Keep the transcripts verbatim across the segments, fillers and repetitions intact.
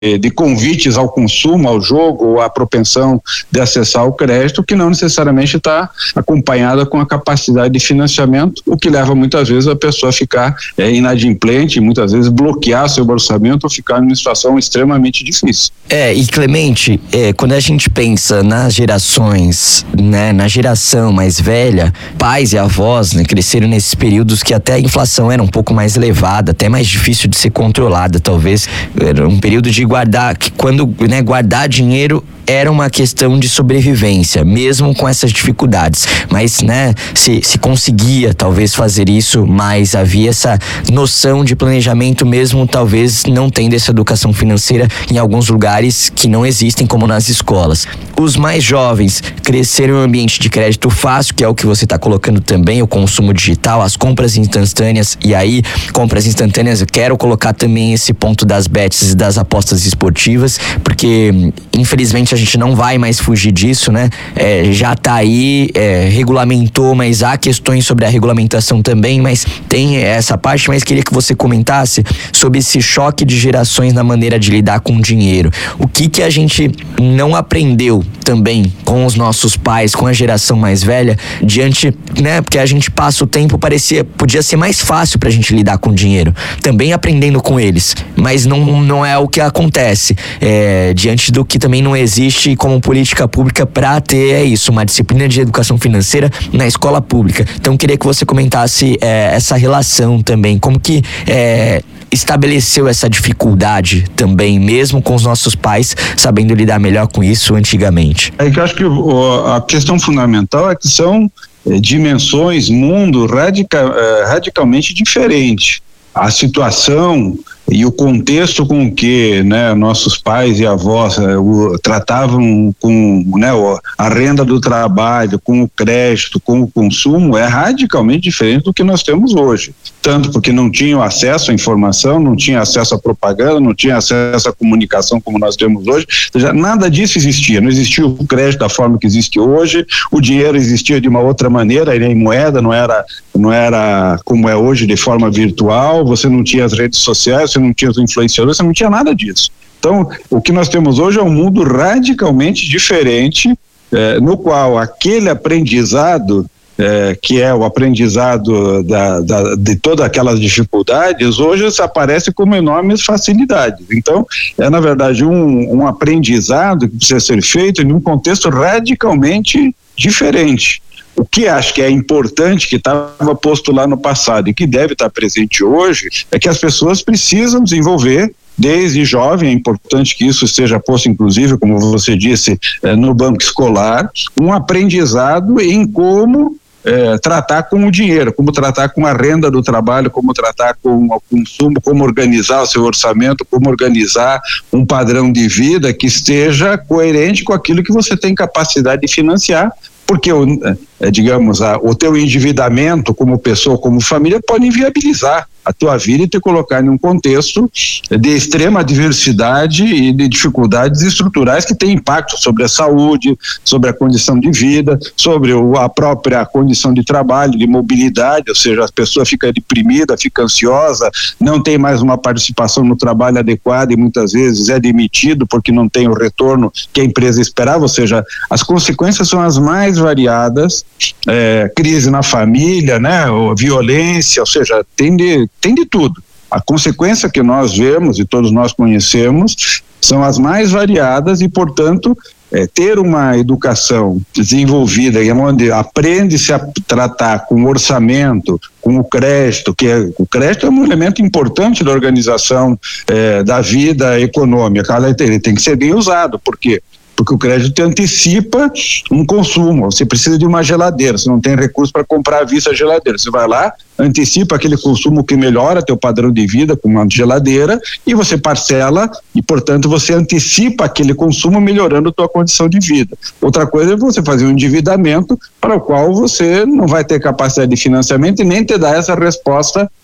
de convites ao consumo, ao jogo, ou à propensão de acessar o crédito, que não necessariamente está acompanhada com a capacidade de financiamento, o que leva muitas vezes a pessoa a ficar é, inadimplente, muitas vezes bloquear seu orçamento ou ficar numa situação extremamente difícil. É, e Clemente, é, quando a gente pensa nas gerações, né, na geração mais velha, pais e avós, né, cresceram nesses períodos que até a inflação era um pouco mais elevada, até mais difícil de ser controlada, talvez. Era um período de guardar, que quando, né, guardar dinheiro era uma questão de sobrevivência, mesmo com essas dificuldades, mas, né, se, se conseguia talvez fazer isso, mas havia essa noção de planejamento mesmo, talvez não tendo essa educação financeira em alguns lugares que não existem, como nas escolas. Os mais jovens cresceram em um ambiente de crédito fácil, que é o que você está colocando também, o consumo digital, as compras instantâneas, e aí, compras instantâneas, eu quero colocar também esse ponto das bets e das apostas esportivas, porque, infelizmente, a gente não vai mais fugir disso, né? É, já tá aí, é, regulamentou, mas há questões sobre a regulamentação também, mas tem essa parte, mas queria que você comentasse sobre esse choque de gerações na maneira de lidar com o dinheiro. O que que a gente não aprendeu também com os nossos pais, com a geração mais velha, diante, né? Porque a gente passa o tempo, parecia, podia ser mais fácil pra gente lidar com o dinheiro, também aprendendo com eles, mas não, não é o que acontece, é, diante do que também não existe como política pública para ter é isso, uma disciplina de educação financeira na escola pública. Então queria que você comentasse é, essa relação também, como que é, estabeleceu essa dificuldade também, mesmo com os nossos pais sabendo lidar melhor com isso antigamente. É que eu acho que o, a questão fundamental é que são é, dimensões, mundo radical, é, radicalmente diferente. A situação e o contexto com que, né, nossos pais e avós eh, o, tratavam com, né, o, a renda do trabalho, com o crédito, com o consumo, é radicalmente diferente do que nós temos hoje. Tanto porque não tinham acesso à informação, não tinham acesso à propaganda, não tinham acesso à comunicação como nós temos hoje. Ou seja, nada disso existia. Não existia o crédito da forma que existe hoje, o dinheiro existia de uma outra maneira, em moeda, não era, não era como é hoje, de forma virtual, você não tinha as redes sociais, você não tinha os influenciadores, você não tinha nada disso. Então, o que nós temos hoje é um mundo radicalmente diferente, eh, no qual aquele aprendizado, eh, que é o aprendizado da, da, de todas aquelas dificuldades, hoje se aparece como enormes facilidades. Então, é na verdade um, um aprendizado que precisa ser feito em um contexto radicalmente diferente. O que acho que é importante, que estava posto lá no passado e que deve estar presente hoje, é que as pessoas precisam desenvolver, desde jovem, é importante que isso seja posto, inclusive, como você disse, eh, no banco escolar, um aprendizado em como eh, tratar com o dinheiro, como tratar com a renda do trabalho, como tratar com o consumo, como organizar o seu orçamento, como organizar um padrão de vida que esteja coerente com aquilo que você tem capacidade de financiar. Porque, digamos, a, o teu endividamento como pessoa, como família, pode inviabilizar a tua vida e te colocar em um contexto de extrema diversidade e de dificuldades estruturais que têm impacto sobre a saúde, sobre a condição de vida, sobre o, a própria condição de trabalho, de mobilidade, ou seja, a pessoa fica deprimida, fica ansiosa, não tem mais uma participação no trabalho adequada e muitas vezes é demitido porque não tem o retorno que a empresa esperava, ou seja, as consequências são as mais variadas, é, crise na família, né, ou violência, ou seja, tem de tem de tudo. A consequência que nós vemos e todos nós conhecemos são as mais variadas e, portanto, é, ter uma educação desenvolvida e onde aprende-se a tratar com o orçamento, com o crédito, que é, o crédito é um elemento importante da organização é, da vida econômica. Ele tem que ser bem usado, por quê? Porque o crédito antecipa um consumo. Você precisa de uma geladeira, você não tem recurso para comprar à vista a geladeira, você vai lá, antecipa aquele consumo que melhora teu padrão de vida com uma geladeira e você parcela e, portanto, você antecipa aquele consumo melhorando a tua condição de vida. Outra coisa é você fazer um endividamento para o qual você não vai ter capacidade de financiamento e nem te dar essa resposta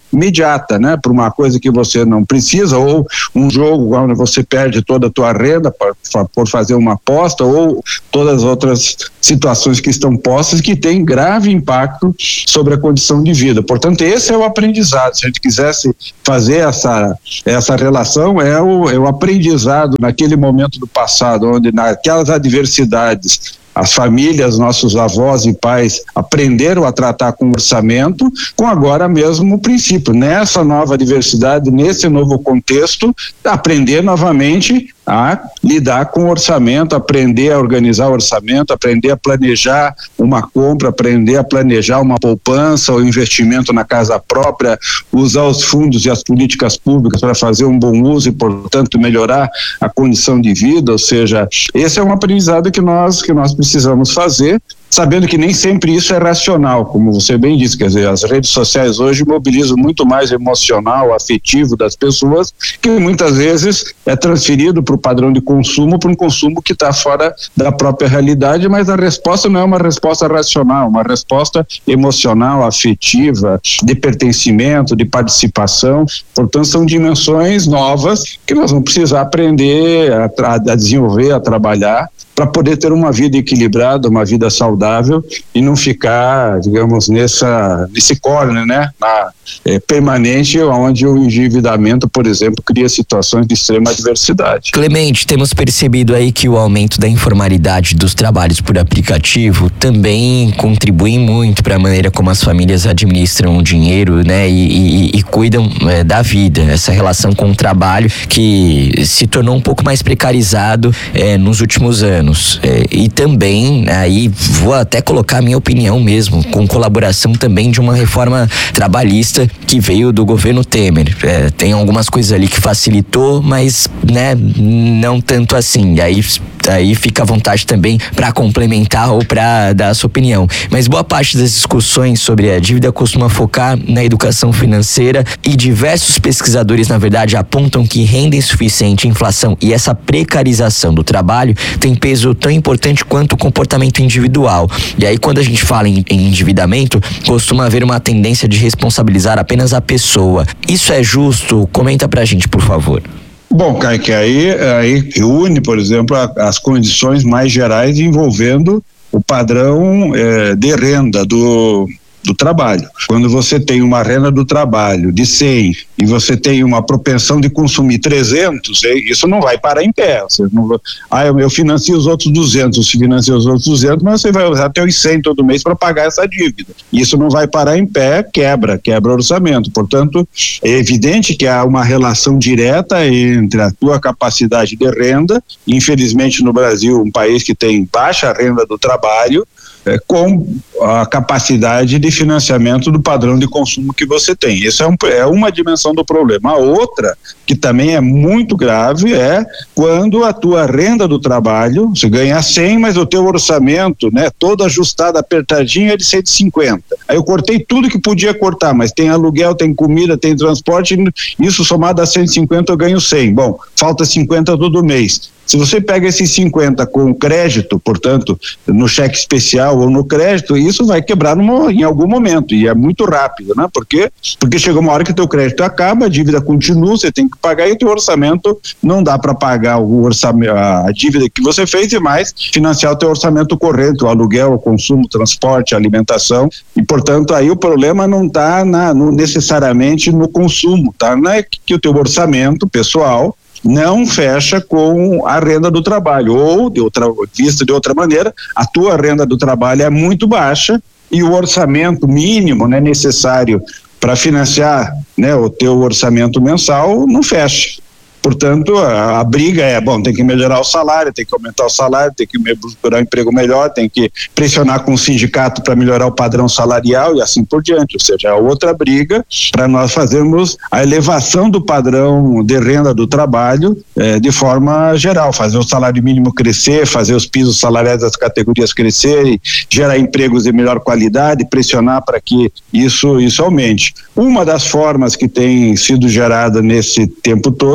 imediata, né? Por uma coisa que você não precisa, ou um jogo onde você perde toda a tua renda por, por fazer uma aposta, ou todas as outras situações que estão postas que têm grave impacto sobre a condição de vida. Portanto, esse é o aprendizado. Se a gente quisesse fazer essa, essa relação, é o, é o aprendizado naquele momento do passado, onde naquelas adversidades as famílias, nossos avós e pais aprenderam a tratar com orçamento, com agora mesmo o princípio, nessa nova diversidade, nesse novo contexto, aprender novamente a lidar com o orçamento, aprender a organizar o orçamento, aprender a planejar uma compra, aprender a planejar uma poupança ou investimento na casa própria, usar os fundos e as políticas públicas para fazer um bom uso e, portanto, melhorar a condição de vida. Ou seja, esse é um aprendizado que nós, que nós precisamos fazer, sabendo que nem sempre isso é racional, como você bem disse, quer dizer, as redes sociais hoje mobilizam muito mais emocional, afetivo das pessoas, que muitas vezes é transferido para o padrão de consumo, para um consumo que está fora da própria realidade, mas a resposta não é uma resposta racional, uma resposta emocional, afetiva, de pertencimento, de participação. Portanto, são dimensões novas que nós vamos precisar aprender a, a desenvolver, a trabalhar, para poder ter uma vida equilibrada, uma vida saudável e não ficar, digamos, nessa, nesse corner, né, na, é, permanente, onde o endividamento, por exemplo, cria situações de extrema adversidade. Clemente, temos percebido aí que o aumento da informalidade dos trabalhos por aplicativo também contribui muito para a maneira como as famílias administram o dinheiro, né, e, e, e cuidam é, da vida, essa relação com o trabalho que se tornou um pouco mais precarizado é, nos últimos anos. É, e também, aí vou até colocar a minha opinião mesmo, com colaboração também de uma reforma trabalhista que veio do governo Temer. É, tem algumas coisas ali que facilitou, mas né, não tanto assim. Aí, aí fica à vontade também para complementar ou para dar a sua opinião. Mas boa parte das discussões sobre a dívida costuma focar na educação financeira e diversos pesquisadores, na verdade, apontam que renda insuficiente, inflação e essa precarização do trabalho tem peso tão importante quanto o comportamento individual. E aí, quando a gente fala em, em endividamento, costuma haver uma tendência de responsabilizar apenas a pessoa. Isso é justo? Comenta pra gente, por favor. Bom, Kaique, aí, aí une, por exemplo, a, as condições mais gerais envolvendo o padrão eh, de renda do do trabalho. Quando você tem uma renda do trabalho de cem e você tem uma propensão de consumir trezentos, isso não vai parar em pé. Você não vai, ah, eu, eu financio os outros duzentos, você financia os outros duzentos, mas você vai usar até os cem todo mês para pagar essa dívida. Isso não vai parar em pé, quebra, quebra o orçamento. Portanto, é evidente que há uma relação direta entre a tua capacidade de renda, infelizmente no Brasil, um país que tem baixa renda do trabalho, É, com a capacidade de financiamento do padrão de consumo que você tem. Isso é, um, é uma dimensão do problema. A outra, que também é muito grave, é quando a tua renda do trabalho, você ganha cem, mas o teu orçamento, né, todo ajustado, apertadinho, é de cento e cinquenta. Aí eu cortei tudo que podia cortar, mas tem aluguel, tem comida, tem transporte, isso somado a cento e cinquenta eu ganho cem. Bom, falta cinquenta todo mês. Se você pega esses cinquenta com crédito, portanto, no cheque especial ou no crédito, isso vai quebrar numa, em algum momento, e é muito rápido, né? Por quê? Porque chega uma hora que o teu crédito acaba, a dívida continua, você tem que pagar e o teu orçamento não dá para pagar o orçamento, a dívida que você fez e mais financiar o teu orçamento corrente, o aluguel, o consumo, o transporte, a alimentação, e portanto aí o problema não está necessariamente no consumo, tá? Não é que o teu orçamento pessoal não fecha com a renda do trabalho, ou de outra, vista de outra maneira, a tua renda do trabalho é muito baixa e o orçamento mínimo, né, necessário para financiar, né, o teu orçamento mensal não fecha. Portanto, a, a briga é, bom, tem que melhorar o salário, tem que aumentar o salário, tem que procurar um emprego melhor, tem que pressionar com o sindicato para melhorar o padrão salarial e assim por diante. Ou seja, a outra briga para nós fazermos a elevação do padrão de renda do trabalho eh, de forma geral, fazer o salário mínimo crescer, fazer os pisos salariais das categorias crescerem, gerar empregos de melhor qualidade, pressionar para que isso, isso aumente. Uma das formas que tem sido gerada nesse tempo todo são as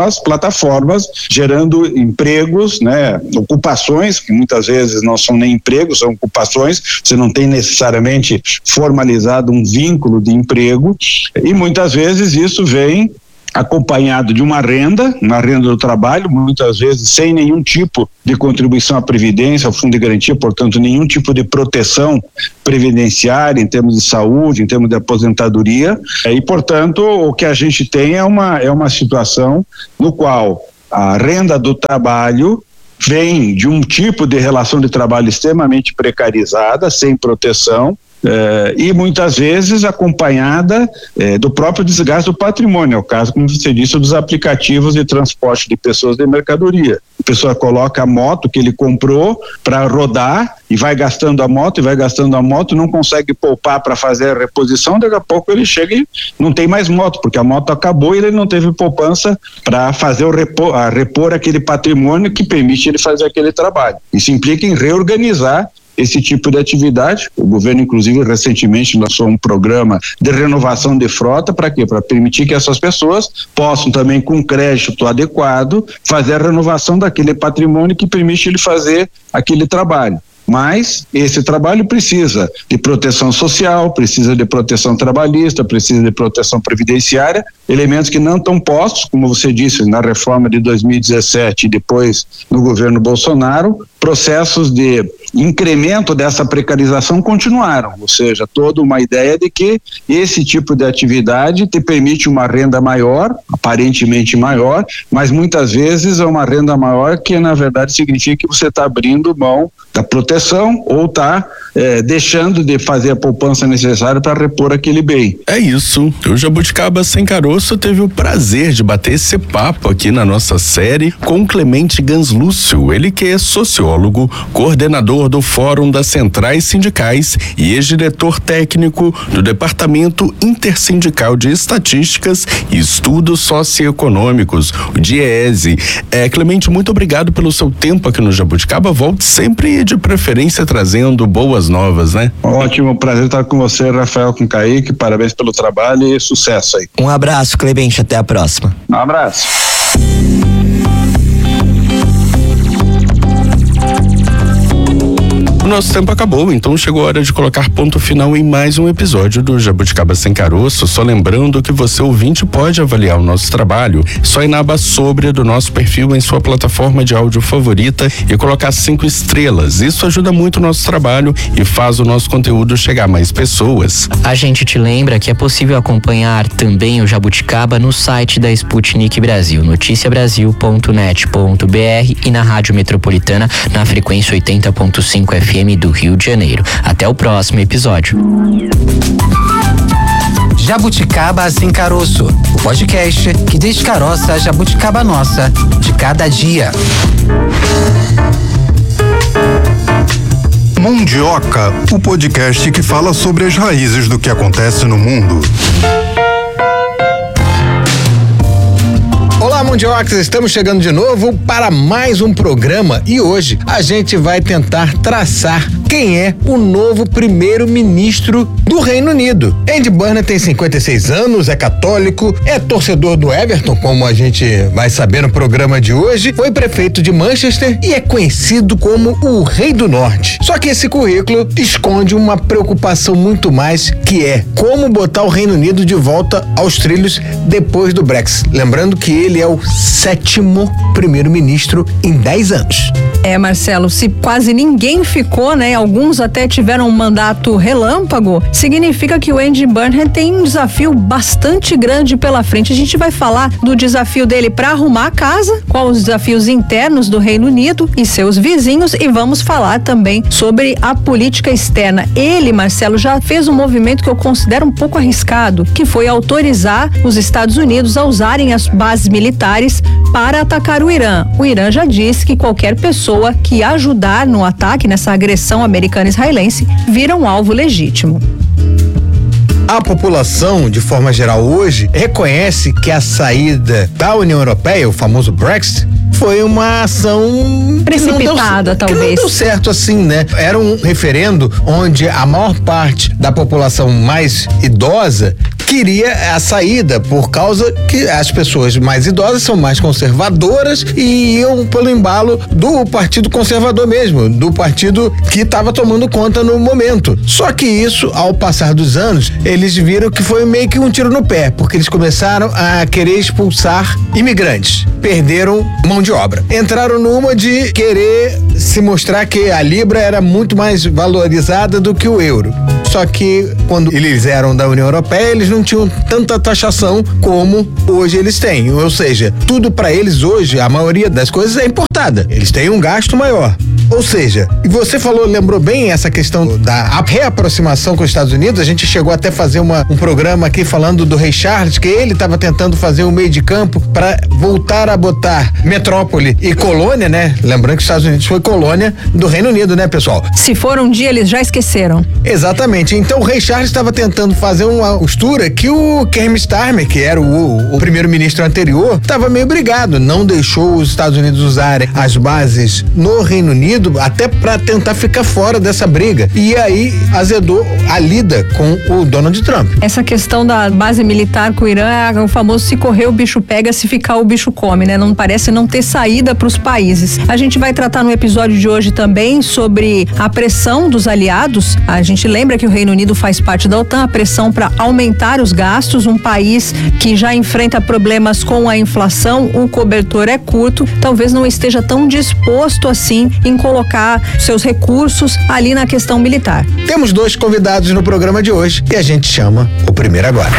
as plataformas, gerando empregos, né, ocupações, que muitas vezes não são nem empregos, são ocupações, você não tem necessariamente formalizado um vínculo de emprego, e muitas vezes isso vem acompanhado de uma renda, uma renda do trabalho, muitas vezes sem nenhum tipo de contribuição à Previdência, ao Fundo de Garantia, portanto, nenhum tipo de proteção previdenciária em termos de saúde, em termos de aposentadoria, e, portanto, o que a gente tem é uma, é uma situação no qual a renda do trabalho vem de um tipo de relação de trabalho extremamente precarizada, sem proteção, Eh, e muitas vezes acompanhada eh, do próprio desgaste do patrimônio. É o caso, como você disse, dos aplicativos de transporte de pessoas de mercadoria. A pessoa coloca a moto que ele comprou para rodar e vai gastando a moto e vai gastando a moto, não consegue poupar para fazer a reposição, daqui a pouco ele chega e não tem mais moto, porque a moto acabou e ele não teve poupança para fazer o repor, a repor aquele patrimônio que permite ele fazer aquele trabalho. Isso implica em reorganizar esse tipo de atividade. O governo, inclusive, recentemente lançou um programa de renovação de frota. Para quê? Para permitir que essas pessoas possam também, com crédito adequado, fazer a renovação daquele patrimônio que permite ele fazer aquele trabalho. Mas esse trabalho precisa de proteção social, precisa de proteção trabalhista, precisa de proteção previdenciária, elementos que não estão postos, como você disse, na reforma de dois mil e dezessete e depois no governo Bolsonaro. Processos de incremento dessa precarização continuaram, ou seja, toda uma ideia de que esse tipo de atividade te permite uma renda maior, aparentemente maior, mas muitas vezes é uma renda maior que na verdade significa que você está abrindo mão da proteção ou está eh, deixando de fazer a poupança necessária para repor aquele bem. É isso, o Jabuticaba Sem Caroço teve o prazer de bater esse papo aqui na nossa série com Clemente Ganslúcio, ele que é sociólogo, coordenador do Fórum das Centrais Sindicais e ex-diretor técnico do Departamento Intersindical de Estatísticas e Estudos Socioeconômicos, o DIEESE. É, Clemente, muito obrigado pelo seu tempo aqui no Jabuticaba, volte sempre de preferência trazendo boas novas, né? Ótimo, prazer estar com você, Rafael, com Kaique, parabéns pelo trabalho e sucesso aí. Um abraço, Clemente, até a próxima. Um abraço. O nosso tempo acabou, então chegou a hora de colocar ponto final em mais um episódio do Jabuticaba Sem Caroço. Só lembrando que você, ouvinte, pode avaliar o nosso trabalho só ir na aba sobre do nosso perfil em sua plataforma de áudio favorita e colocar cinco estrelas. Isso ajuda muito o nosso trabalho e faz o nosso conteúdo chegar a mais pessoas. A gente te lembra que é possível acompanhar também o Jabuticaba no site da Sputnik Brasil, noticia brasil ponto net ponto b r e na Rádio Metropolitana na frequência oitenta ponto cinco F M do Rio de Janeiro. Até o próximo episódio. Jabuticaba Sem Caroço, o podcast que descaroça a jabuticaba nossa de cada dia. Mundioca, o podcast que fala sobre as raízes do que acontece no mundo. Olá, Mundiocas, estamos chegando de novo para mais um programa e hoje a gente vai tentar traçar quem é o novo primeiro-ministro do Reino Unido. Andy Burnham tem cinquenta e seis anos, é católico, é torcedor do Everton, como a gente vai saber no programa de hoje, foi prefeito de Manchester e é conhecido como o Rei do Norte. Só que esse currículo esconde uma preocupação muito mais, que é como botar o Reino Unido de volta aos trilhos depois do Brexit. Lembrando que ele é o sétimo primeiro-ministro em dez anos. É, Marcelo, se quase ninguém ficou, né? Alguns até tiveram um mandato relâmpago, significa que o Andy Burnham tem um desafio bastante grande pela frente. A gente vai falar do desafio dele para arrumar a casa, quais os desafios internos do Reino Unido e seus vizinhos, e vamos falar também sobre a política externa. Ele, Marcelo, já fez um movimento que eu considero um pouco arriscado, que foi autorizar os Estados Unidos a usarem as bases militares para atacar o Irã. O Irã já disse que qualquer pessoa que ajudar no ataque, nessa agressão americana-israelense, vira um alvo legítimo. A população, de forma geral hoje, reconhece que a saída da União Europeia, o famoso Brexit, foi uma ação precipitada, que não deu, talvez. Que não deu certo assim, né? Era um referendo onde a maior parte da população mais idosa queria a saída por causa que as pessoas mais idosas são mais conservadoras e iam pelo embalo do Partido Conservador mesmo, do partido que estava tomando conta no momento. Só que isso, ao passar dos anos, eles viram que foi meio que um tiro no pé, porque eles começaram a querer expulsar imigrantes. Perderam mão de obra. Entraram numa de querer se mostrar que a Libra era muito mais valorizada do que o euro. Só que quando eles eram da União Europeia, eles não tinham tanta taxação como hoje eles têm. Ou seja, tudo para eles hoje, a maioria das coisas é importada. Eles têm um gasto maior. Ou seja, e você falou, lembrou bem essa questão da reaproximação com os Estados Unidos. A gente chegou até a fazer uma, um programa aqui falando do Rei Charles, que ele estava tentando fazer um meio de campo para voltar a botar metrópole e colônia, né? Lembrando que os Estados Unidos foi colônia do Reino Unido, né, pessoal? Se for um dia, eles já esqueceram. Exatamente. Então o Rei Charles estava tentando fazer uma postura que o Keir Starmer, que era o, o primeiro-ministro anterior, estava meio brigado. Não deixou os Estados Unidos usarem as bases no Reino Unido, até para tentar ficar fora dessa briga. E aí azedou a lida com o Donald Trump. Essa questão da base militar com o Irã é o famoso se correr o bicho pega, se ficar o bicho come, né? Não parece não ter saída para os países. A gente vai tratar no episódio de hoje também sobre a pressão dos aliados. A gente lembra que o Reino Unido faz parte da OTAN, a pressão para aumentar os gastos, um país que já enfrenta problemas com a inflação, o cobertor é curto, talvez não esteja tão disposto assim em colocar seus recursos ali na questão militar. Temos dois convidados no programa de hoje e a gente chama o primeiro agora.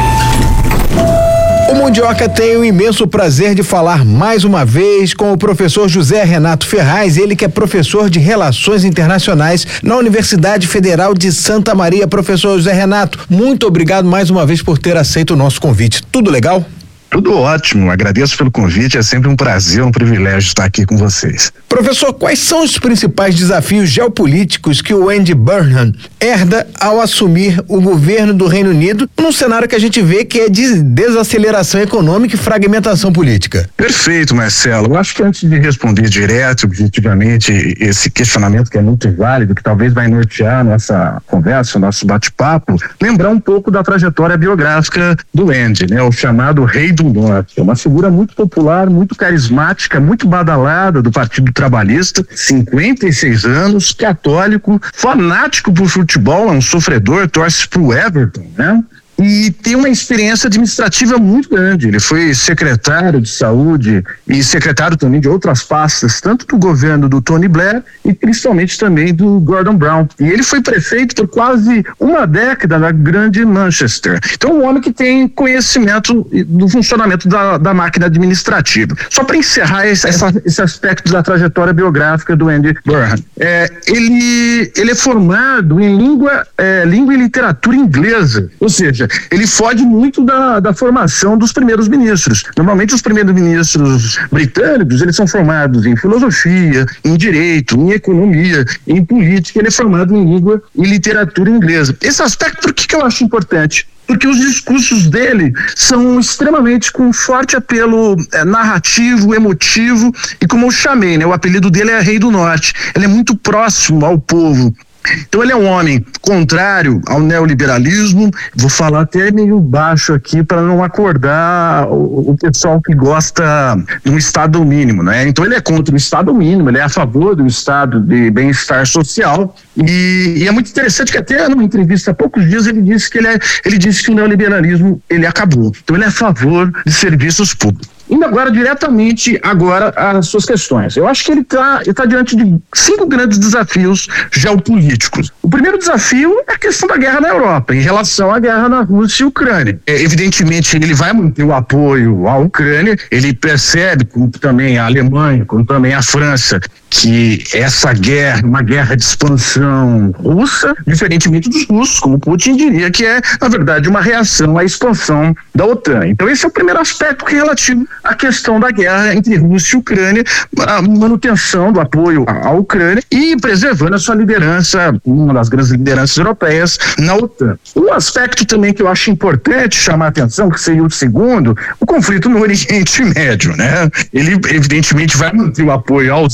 O Mundioca tem o imenso prazer de falar mais uma vez com o professor José Renato Ferraz, ele que é professor de Relações Internacionais na Universidade Federal de Santa Maria. Professor José Renato, muito obrigado mais uma vez por ter aceito o nosso convite. Tudo legal? Tudo ótimo, agradeço pelo convite, é sempre um prazer, um privilégio estar aqui com vocês. Professor, quais são os principais desafios geopolíticos que o Andy Burnham herda ao assumir o governo do Reino Unido, num cenário que a gente vê que é de desaceleração econômica e fragmentação política? Perfeito, Marcelo. Eu acho que antes de responder direto, objetivamente, esse questionamento que é muito válido, que talvez vai nortear nossa conversa, nosso bate-papo, lembrar um pouco da trajetória biográfica do Andy, né? O chamado Rei do Norte. É uma figura muito popular, muito carismática, muito badalada do Partido Trabalhista, cinquenta e seis anos, católico, fanático por futebol, é um sofredor, torce pro Everton, né? E tem uma experiência administrativa muito grande. Ele foi secretário de saúde e secretário também de outras pastas, tanto do governo do Tony Blair e principalmente também do Gordon Brown. E ele foi prefeito por quase uma década na grande Manchester. Então, um homem que tem conhecimento do funcionamento da, da máquina administrativa. Só para encerrar esse, essa, esse aspecto da trajetória biográfica do Andy Burnham. É, ele, ele é formado em língua, é, língua e literatura inglesa, ou seja, ele foge muito da, da formação dos primeiros ministros. Normalmente os primeiros ministros britânicos, eles são formados em filosofia, em direito, em economia, em política. Ele é formado em língua e literatura inglesa. Esse aspecto, por que que eu acho importante? Porque os discursos dele são extremamente com forte apelo é, narrativo, emotivo, e como eu chamei, né, o apelido dele é Rei do Norte. Ele é muito próximo ao povo. Então ele é um homem contrário ao neoliberalismo. Vou falar até meio baixo aqui para não acordar o, o pessoal que gosta de um Estado mínimo, né? Então ele é contra o Estado mínimo, ele é a favor do Estado de bem-estar social. E, e é muito interessante que até numa entrevista há poucos dias ele disse que ele, é, ele disse que o neoliberalismo ele acabou. Então ele é a favor de serviços públicos. Indo agora diretamente agora às suas questões. Eu acho que ele está ele tá diante de cinco grandes desafios geopolíticos. O primeiro desafio é a questão da guerra na Europa, em relação à guerra na Rússia e Ucrânia. É, evidentemente, ele vai manter o apoio à Ucrânia, ele percebe, como também a Alemanha, como também a França, que essa guerra, uma guerra de expansão russa, diferentemente dos russos, como Putin diria, que é, na verdade, uma reação à expansão da OTAN. Então esse é o primeiro aspecto que é relativo à questão da guerra entre Rússia e Ucrânia, a manutenção do apoio à Ucrânia e preservando a sua liderança, uma das grandes lideranças europeias na OTAN. Um aspecto também que eu acho importante chamar a atenção, que seria o segundo, o conflito no Oriente Médio, né? Ele evidentemente vai manter o apoio aos Estados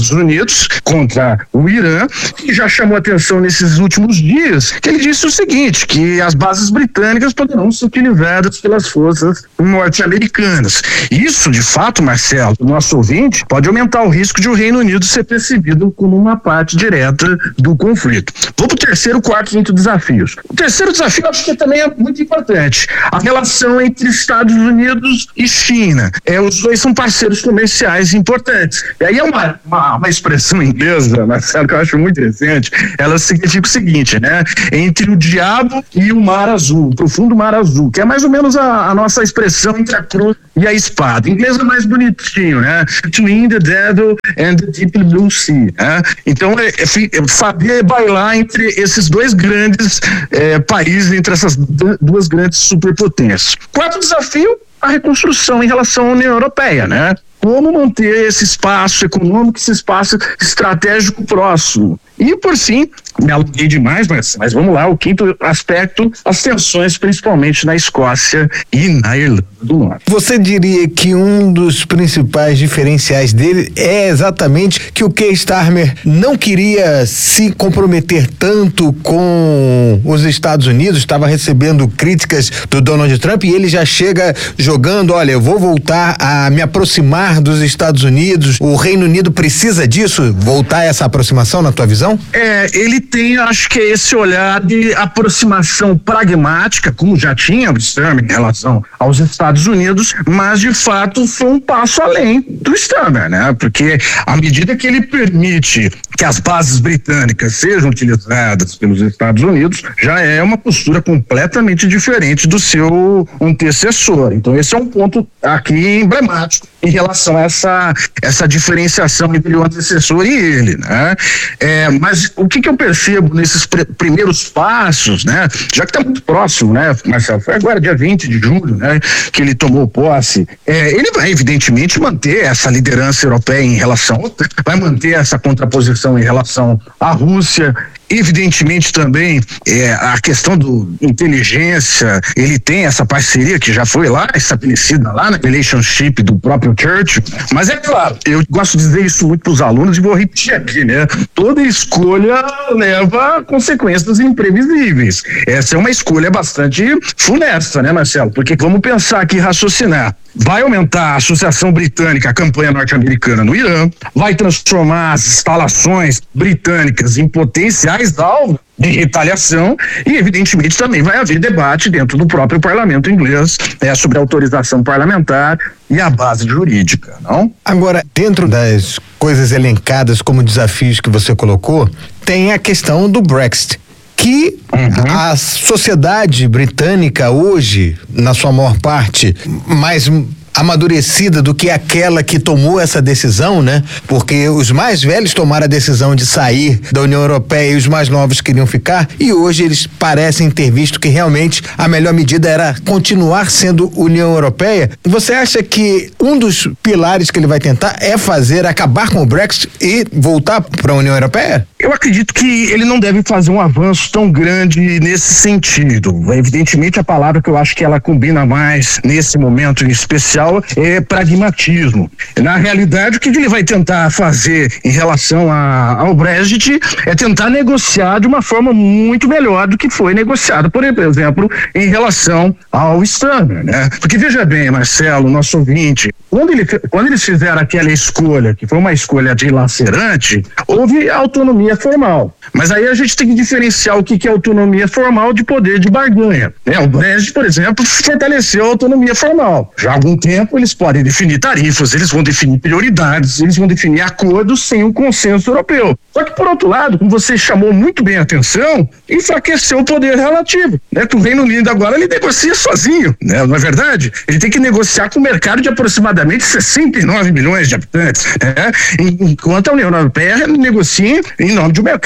Estados Unidos contra o Irã, que já chamou atenção nesses últimos dias, que ele disse o seguinte, que as bases britânicas poderão ser utilizadas pelas forças norte-americanas. Isso, de fato, Marcelo, o nosso ouvinte, pode aumentar o risco de o Reino Unido ser percebido como uma parte direta do conflito. Vou para o terceiro, quarto e quinto desafios. O terceiro desafio, acho que também é muito importante. A relação entre Estados Unidos e China. É, os dois são parceiros comerciais importantes. E aí é uma, uma, uma expressão inglesa, Marcelo, que eu acho muito interessante. Ela significa o seguinte, né? Entre o diabo e o mar azul, o profundo mar azul, que é mais ou menos a, a nossa expressão entre a cruz e a espada. Em inglês é mais bonitinho, né? Between the devil and the deep blue sea. Né? Então, é, é, é saber bailar entre esses dois grandes é, países, entre essas duas grandes superpotências. Quarto desafio, a reconstrução em relação à União Europeia, né? Como manter esse espaço econômico, esse espaço estratégico próximo. E, por fim, me alonguei demais, mas, mas vamos lá, o quinto aspecto, as tensões principalmente na Escócia e na Irlanda do Norte. Você diria que um dos principais diferenciais dele é exatamente que o Keir Starmer não queria se comprometer tanto com os Estados Unidos, estava recebendo críticas do Donald Trump e ele já chega jogando, olha, eu vou voltar a me aproximar dos Estados Unidos, o Reino Unido precisa disso, voltar a essa aproximação na tua visão? É, ele tem, acho que é esse olhar de aproximação pragmática, como já tinha o Starmer em relação aos Estados Unidos, mas de fato foi um passo além do Starmer, né? Porque à medida que ele permite que as bases britânicas sejam utilizadas pelos Estados Unidos, já é uma postura completamente diferente do seu antecessor. Então esse é um ponto aqui emblemático em relação a essa, essa diferenciação entre o antecessor e ele, né? É, mas o que que eu percebo nesses pr- primeiros passos, né? Já que está muito próximo, né, Marcelo? Foi agora dia vinte de julho, né? Que ele tomou posse. É, ele vai evidentemente manter essa liderança europeia em relação, vai manter essa contraposição em relação à Rússia. Evidentemente também é, a questão do inteligência, ele tem essa parceria que já foi lá estabelecida lá na relationship do próprio Churchill, mas é claro, eu gosto de dizer isso muito para os alunos e vou repetir aqui, né? Toda escolha leva a consequências imprevisíveis. Essa é uma escolha bastante funesta, né, Marcelo? Porque vamos pensar aqui, raciocinar. Vai aumentar a associação britânica à campanha norte-americana no Irã, vai transformar as instalações britânicas em potenciais alvos de retaliação e, evidentemente, também vai haver debate dentro do próprio parlamento inglês é, sobre a autorização parlamentar e a base jurídica, não? Agora, dentro das coisas elencadas como desafios que você colocou, tem a questão do Brexit, que uhum. a sociedade britânica hoje, na sua maior parte, mais amadurecida do que aquela que tomou essa decisão, né? Porque os mais velhos tomaram a decisão de sair da União Europeia e os mais novos queriam ficar, e hoje eles parecem ter visto que realmente a melhor medida era continuar sendo União Europeia. Você acha que um dos pilares que ele vai tentar é fazer, acabar com o Brexit e voltar para a União Europeia? Eu acredito que ele não deve fazer um avanço tão grande nesse sentido. Evidentemente, a palavra que eu acho que ela combina mais nesse momento em especial é pragmatismo. Na realidade, o que ele vai tentar fazer em relação a, ao Brexit é tentar negociar de uma forma muito melhor do que foi negociado, por exemplo, em relação ao Starmer, né? Porque veja bem, Marcelo, nosso ouvinte, quando, ele, quando eles fizeram aquela escolha, que foi uma escolha dilacerante, houve autonomia formal. Mas aí a gente tem que diferenciar o que, que é autonomia formal de poder de barganha. É, o Brexit, por exemplo, fortaleceu a autonomia formal. Já há algum tempo eles podem definir tarifas, eles vão definir prioridades, eles vão definir acordos sem o consenso europeu. Só que, por outro lado, como você chamou muito bem a atenção, enfraqueceu o poder relativo, né? Que o Reino Unido agora ele negocia sozinho, né? Não é verdade? Ele tem que negociar com um mercado de aproximadamente sessenta e nove milhões de habitantes, né? Enquanto a União Europeia negocia em nome de um mercado muito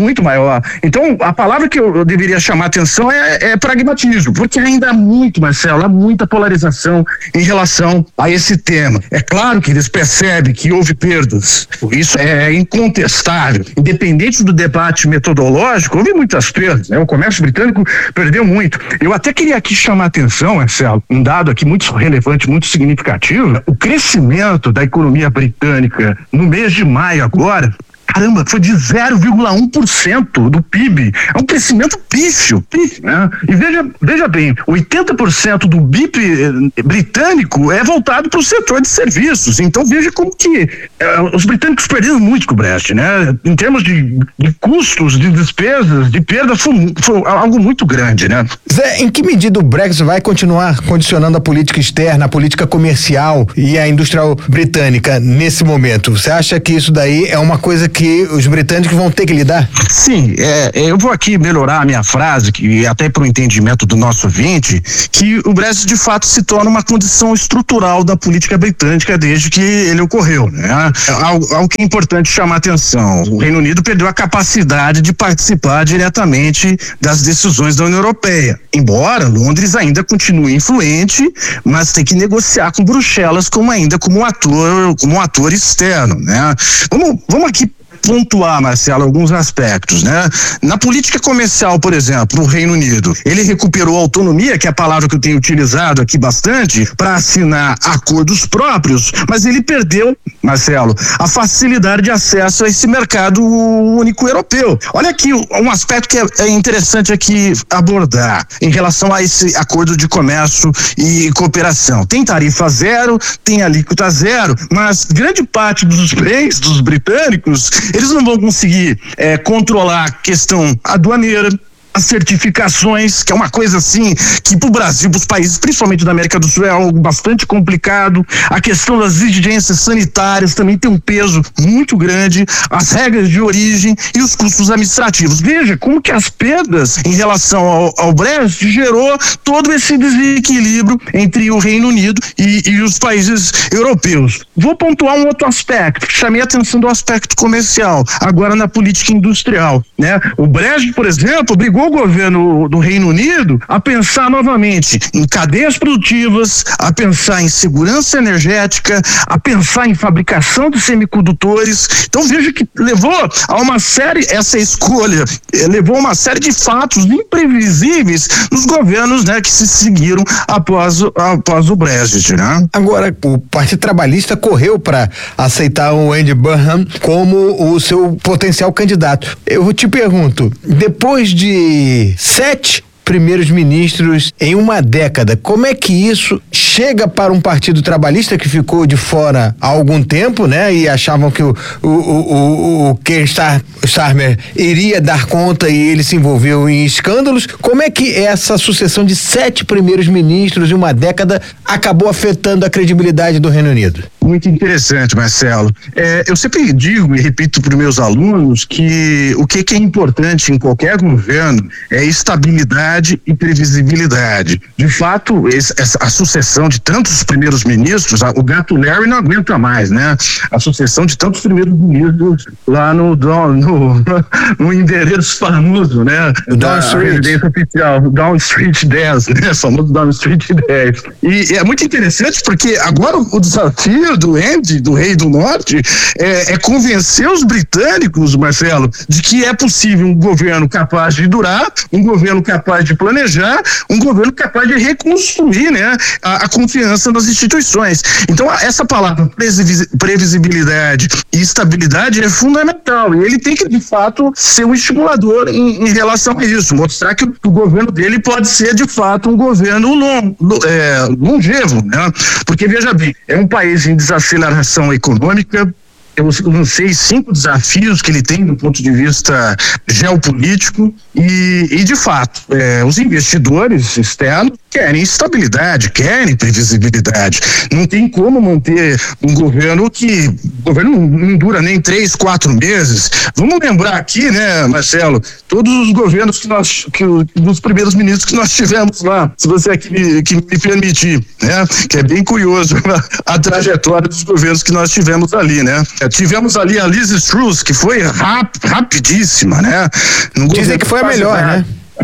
muito maior. Então, a palavra que eu, eu deveria chamar atenção é, é pragmatismo, porque ainda há muito, Marcelo, há muita polarização em relação a esse tema. É claro que eles percebem que houve perdas, isso é incontestável. Independente do debate metodológico, houve muitas perdas, né? O comércio britânico perdeu muito. Eu até queria aqui chamar a atenção, Marcelo, um dado aqui muito relevante, muito significativo, o crescimento da economia britânica no mês de maio agora, caramba, foi de zero vírgula um por cento do P I B. É um crescimento pífio, pífio, né? E veja, veja bem, oitenta por cento do B I P britânico é voltado para o setor de serviços. Então veja como que eh, os britânicos perderam muito com o Brexit, né? Em termos de, de custos, de despesas, de perda, foi, foi algo muito grande, né? Zé, em que medida o Brexit vai continuar condicionando a política externa, a política comercial e a industrial britânica nesse momento? Você acha que isso daí é uma coisa que os britânicos vão ter que lidar? Sim, é, eu vou aqui melhorar a minha frase, que até para o entendimento do nosso ouvinte, que o Brexit de fato se torna uma condição estrutural da política britânica desde que ele ocorreu, né? Algo, algo que é importante chamar a atenção. O Reino Unido perdeu a capacidade de participar diretamente das decisões da União Europeia. Embora Londres ainda continue influente, mas tem que negociar com Bruxelas como ainda como um ator, como um ator externo, né? Vamos, vamos aqui pontuar, Marcelo, alguns aspectos, né? Na política comercial, por exemplo, no Reino Unido, ele recuperou a autonomia, que é a palavra que eu tenho utilizado aqui bastante, para assinar acordos próprios, mas ele perdeu, Marcelo, a facilidade de acesso a esse mercado único europeu. Olha aqui um aspecto que é interessante aqui abordar em relação a esse acordo de comércio e cooperação. Tem tarifa zero, tem alíquota zero, mas grande parte dos bens dos britânicos eles não vão conseguir é, controlar a questão aduaneira, as certificações, que é uma coisa assim que para o Brasil, para os países, principalmente da América do Sul, é algo bastante complicado. A questão das exigências sanitárias também tem um peso muito grande, as regras de origem e os custos administrativos. Veja como que as perdas em relação ao, ao Brexit gerou todo esse desequilíbrio entre o Reino Unido e, e os países europeus. Vou pontuar um outro aspecto, chamei a atenção do aspecto comercial, agora na política industrial, né? O Brexit, por exemplo, obrigou o governo do Reino Unido a pensar novamente em cadeias produtivas, a pensar em segurança energética, a pensar em fabricação de semicondutores. Então veja que levou a uma série, essa escolha eh, levou a uma série de fatos imprevisíveis nos governos, né, que se seguiram após, após o Brexit, né? Agora, o Partido Trabalhista correu para aceitar o Andy Burnham como o seu potencial candidato. Eu te pergunto, depois de sete primeiros ministros em uma década, como é que isso chega para um partido trabalhista que ficou de fora há algum tempo, né? E achavam que o, o, o, o Keir Starmer iria dar conta e ele se envolveu em escândalos. Como é que essa sucessão de sete primeiros ministros em uma década acabou afetando a credibilidade do Reino Unido? Muito interessante, Marcelo. É, eu sempre digo e repito para os meus alunos que o que, que é importante em qualquer governo é estabilidade e previsibilidade. De fato, esse, essa, a sucessão de tantos primeiros ministros, a, o gato Larry não aguenta mais, né? A sucessão de tantos primeiros ministros lá no, no, no, no endereço famoso, né? Da residência oficial, Down Street dez, né? Famoso Down Street dez. E é muito interessante porque agora o, o desafio do Andy, do Rei do Norte, é, é convencer os britânicos, Marcelo, de que é possível um governo capaz de durar, um governo capaz de planejar, um governo capaz de reconstruir, né, a, a confiança nas instituições. Então, essa palavra previsibilidade e estabilidade é fundamental e ele tem que, de fato, ser um estimulador em, em relação a isso, mostrar que o, o governo dele pode ser, de fato, um governo long, é, longevo, né? Porque, veja bem, é um país em desaceleração econômica. Eu lancei cinco desafios que ele tem do ponto de vista geopolítico e, e de fato, é, os investidores externos querem estabilidade, querem previsibilidade. Não tem como manter um governo que o governo não dura nem três, quatro meses. Vamos lembrar aqui, né, Marcelo, todos os governos que nós, que dos primeiros ministros que nós tivemos lá, se você aqui me, que me permitir, né, que é bem curioso a trajetória dos governos que nós tivemos ali, né? tivemos ali a Liz Truss, que foi rap, rapidíssima, né? No Dizem que foi a melhor, né?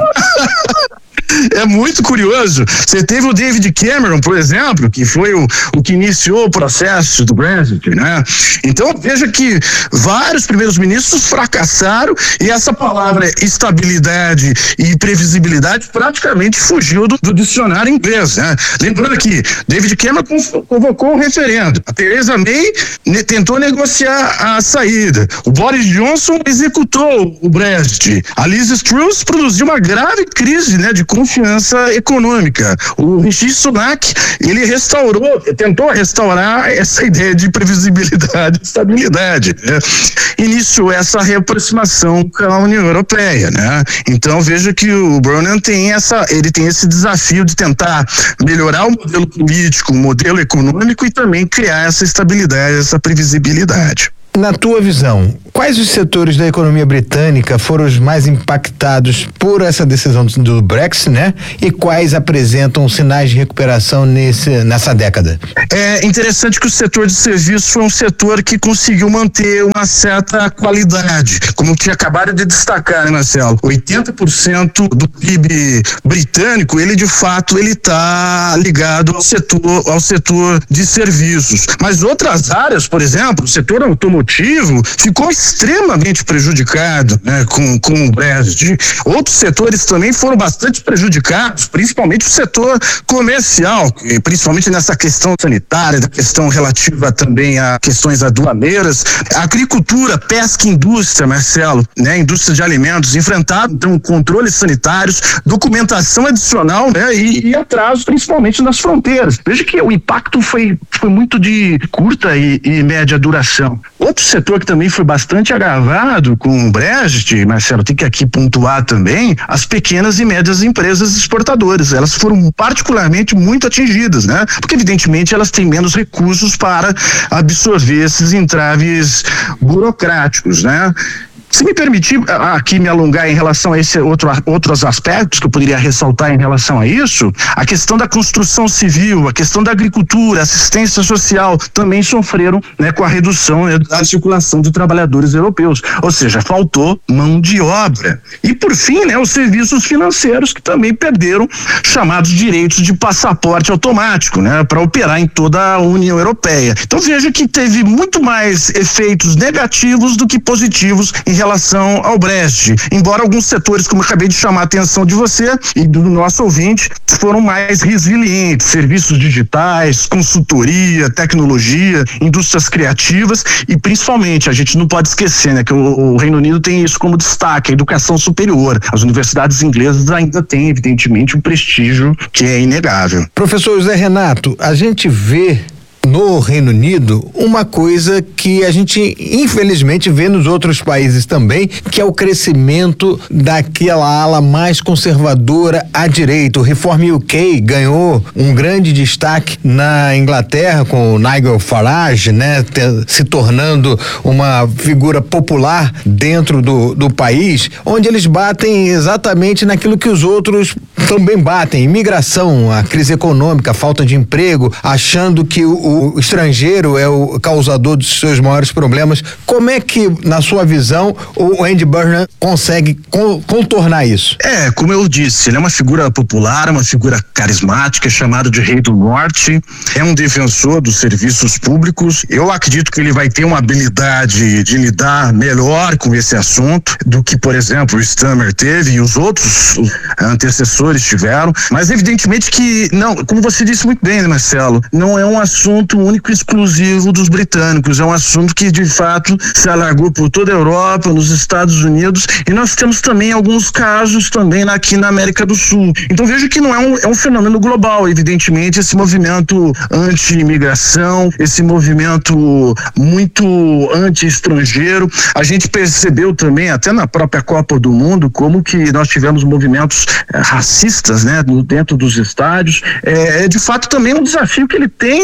É muito curioso. Você teve o David Cameron, por exemplo, que foi o, o que iniciou o processo do Brexit, né? Então, veja que vários primeiros ministros fracassaram e essa palavra estabilidade e previsibilidade praticamente fugiu do, do dicionário inglês, né? Lembrando que David Cameron convocou um referendo. A Theresa May ne, tentou negociar a saída. O Boris Johnson executou o Brexit. A Liz Truss produziu uma grave crise, né, de confiança econômica. O Rishi Sunak, ele restaurou, tentou restaurar essa ideia de previsibilidade e estabilidade, né? Iniciou essa reaproximação com a União Europeia, né? Então veja que o Burnham tem essa, ele tem esse desafio de tentar melhorar o modelo político, o modelo econômico e também criar essa estabilidade, essa previsibilidade. Na tua visão, quais os setores da economia britânica foram os mais impactados por essa decisão do Brexit, né? E quais apresentam sinais de recuperação nesse, nessa década? É interessante que o setor de serviços foi um setor que conseguiu manter uma certa qualidade, como eu tinha acabado de destacar, né, Marcelo? oitenta por cento do P I B britânico, ele de fato, ele está ligado ao setor, ao setor de serviços. Mas outras áreas, por exemplo, o setor automotivo ficou extremamente prejudicado, né, com, com o Brexit. Outros setores também foram bastante prejudicados, principalmente o setor comercial, principalmente nessa questão sanitária, da questão relativa também a questões aduaneiras. A agricultura, pesca e indústria, Marcelo, né, indústria de alimentos, enfrentaram então controles sanitários, documentação adicional, né, e, e atrasos, principalmente nas fronteiras. Veja que o impacto foi, foi muito de curta e, e média duração. Outro setor que também foi bastante agravado com o Brexit, Marcelo, tem que aqui pontuar também, as pequenas e médias empresas exportadoras. Elas foram particularmente muito atingidas, né? Porque evidentemente elas têm menos recursos para absorver esses entraves burocráticos, né? Se me permitir aqui me alongar em relação a esse outro, outros aspectos que eu poderia ressaltar em relação a isso, a questão da construção civil, a questão da agricultura, assistência social também sofreram, né, com a redução, né, da circulação de trabalhadores europeus, ou seja, faltou mão de obra. E por fim, né, os serviços financeiros que também perderam chamados direitos de passaporte automático, né, para operar em toda a União Europeia. Então veja que teve muito mais efeitos negativos do que positivos em relação ao Brexit, embora alguns setores, como eu acabei de chamar a atenção de você e do nosso ouvinte, foram mais resilientes, serviços digitais, consultoria, tecnologia, indústrias criativas e principalmente, a gente não pode esquecer, né, que o, o Reino Unido tem isso como destaque, a educação superior. As universidades inglesas ainda têm, evidentemente, um prestígio que é inegável. Professor José Renato, a gente vê no Reino Unido uma coisa que a gente infelizmente vê nos outros países também, que é o crescimento daquela ala mais conservadora à direita. O Reform U K ganhou um grande destaque na Inglaterra com o Nigel Farage, né, te, se tornando uma figura popular dentro do, do país, onde eles batem exatamente naquilo que os outros também batem: imigração, a crise econômica, a falta de emprego, achando que o o estrangeiro é o causador dos seus maiores problemas. Como é que, na sua visão, o Andy Burnham consegue contornar isso? É, como eu disse, ele é uma figura popular, uma figura carismática, chamado de Rei do Norte, é um defensor dos serviços públicos. Eu acredito que ele vai ter uma habilidade de lidar melhor com esse assunto do que, por exemplo, o Stammer teve e os outros antecessores tiveram, mas evidentemente que, não, como você disse muito bem, né, Marcelo, não é um assunto único e exclusivo dos britânicos, é um assunto que de fato se alargou por toda a Europa, nos Estados Unidos, e nós temos também alguns casos também aqui na América do Sul. Então vejo que não é um, é um fenômeno global, evidentemente, esse movimento anti-imigração, esse movimento muito anti-estrangeiro. A gente percebeu também, até na própria Copa do Mundo, como que nós tivemos movimentos eh, racistas, né, no, dentro dos estádios. É, é de fato também um desafio que ele tem, tem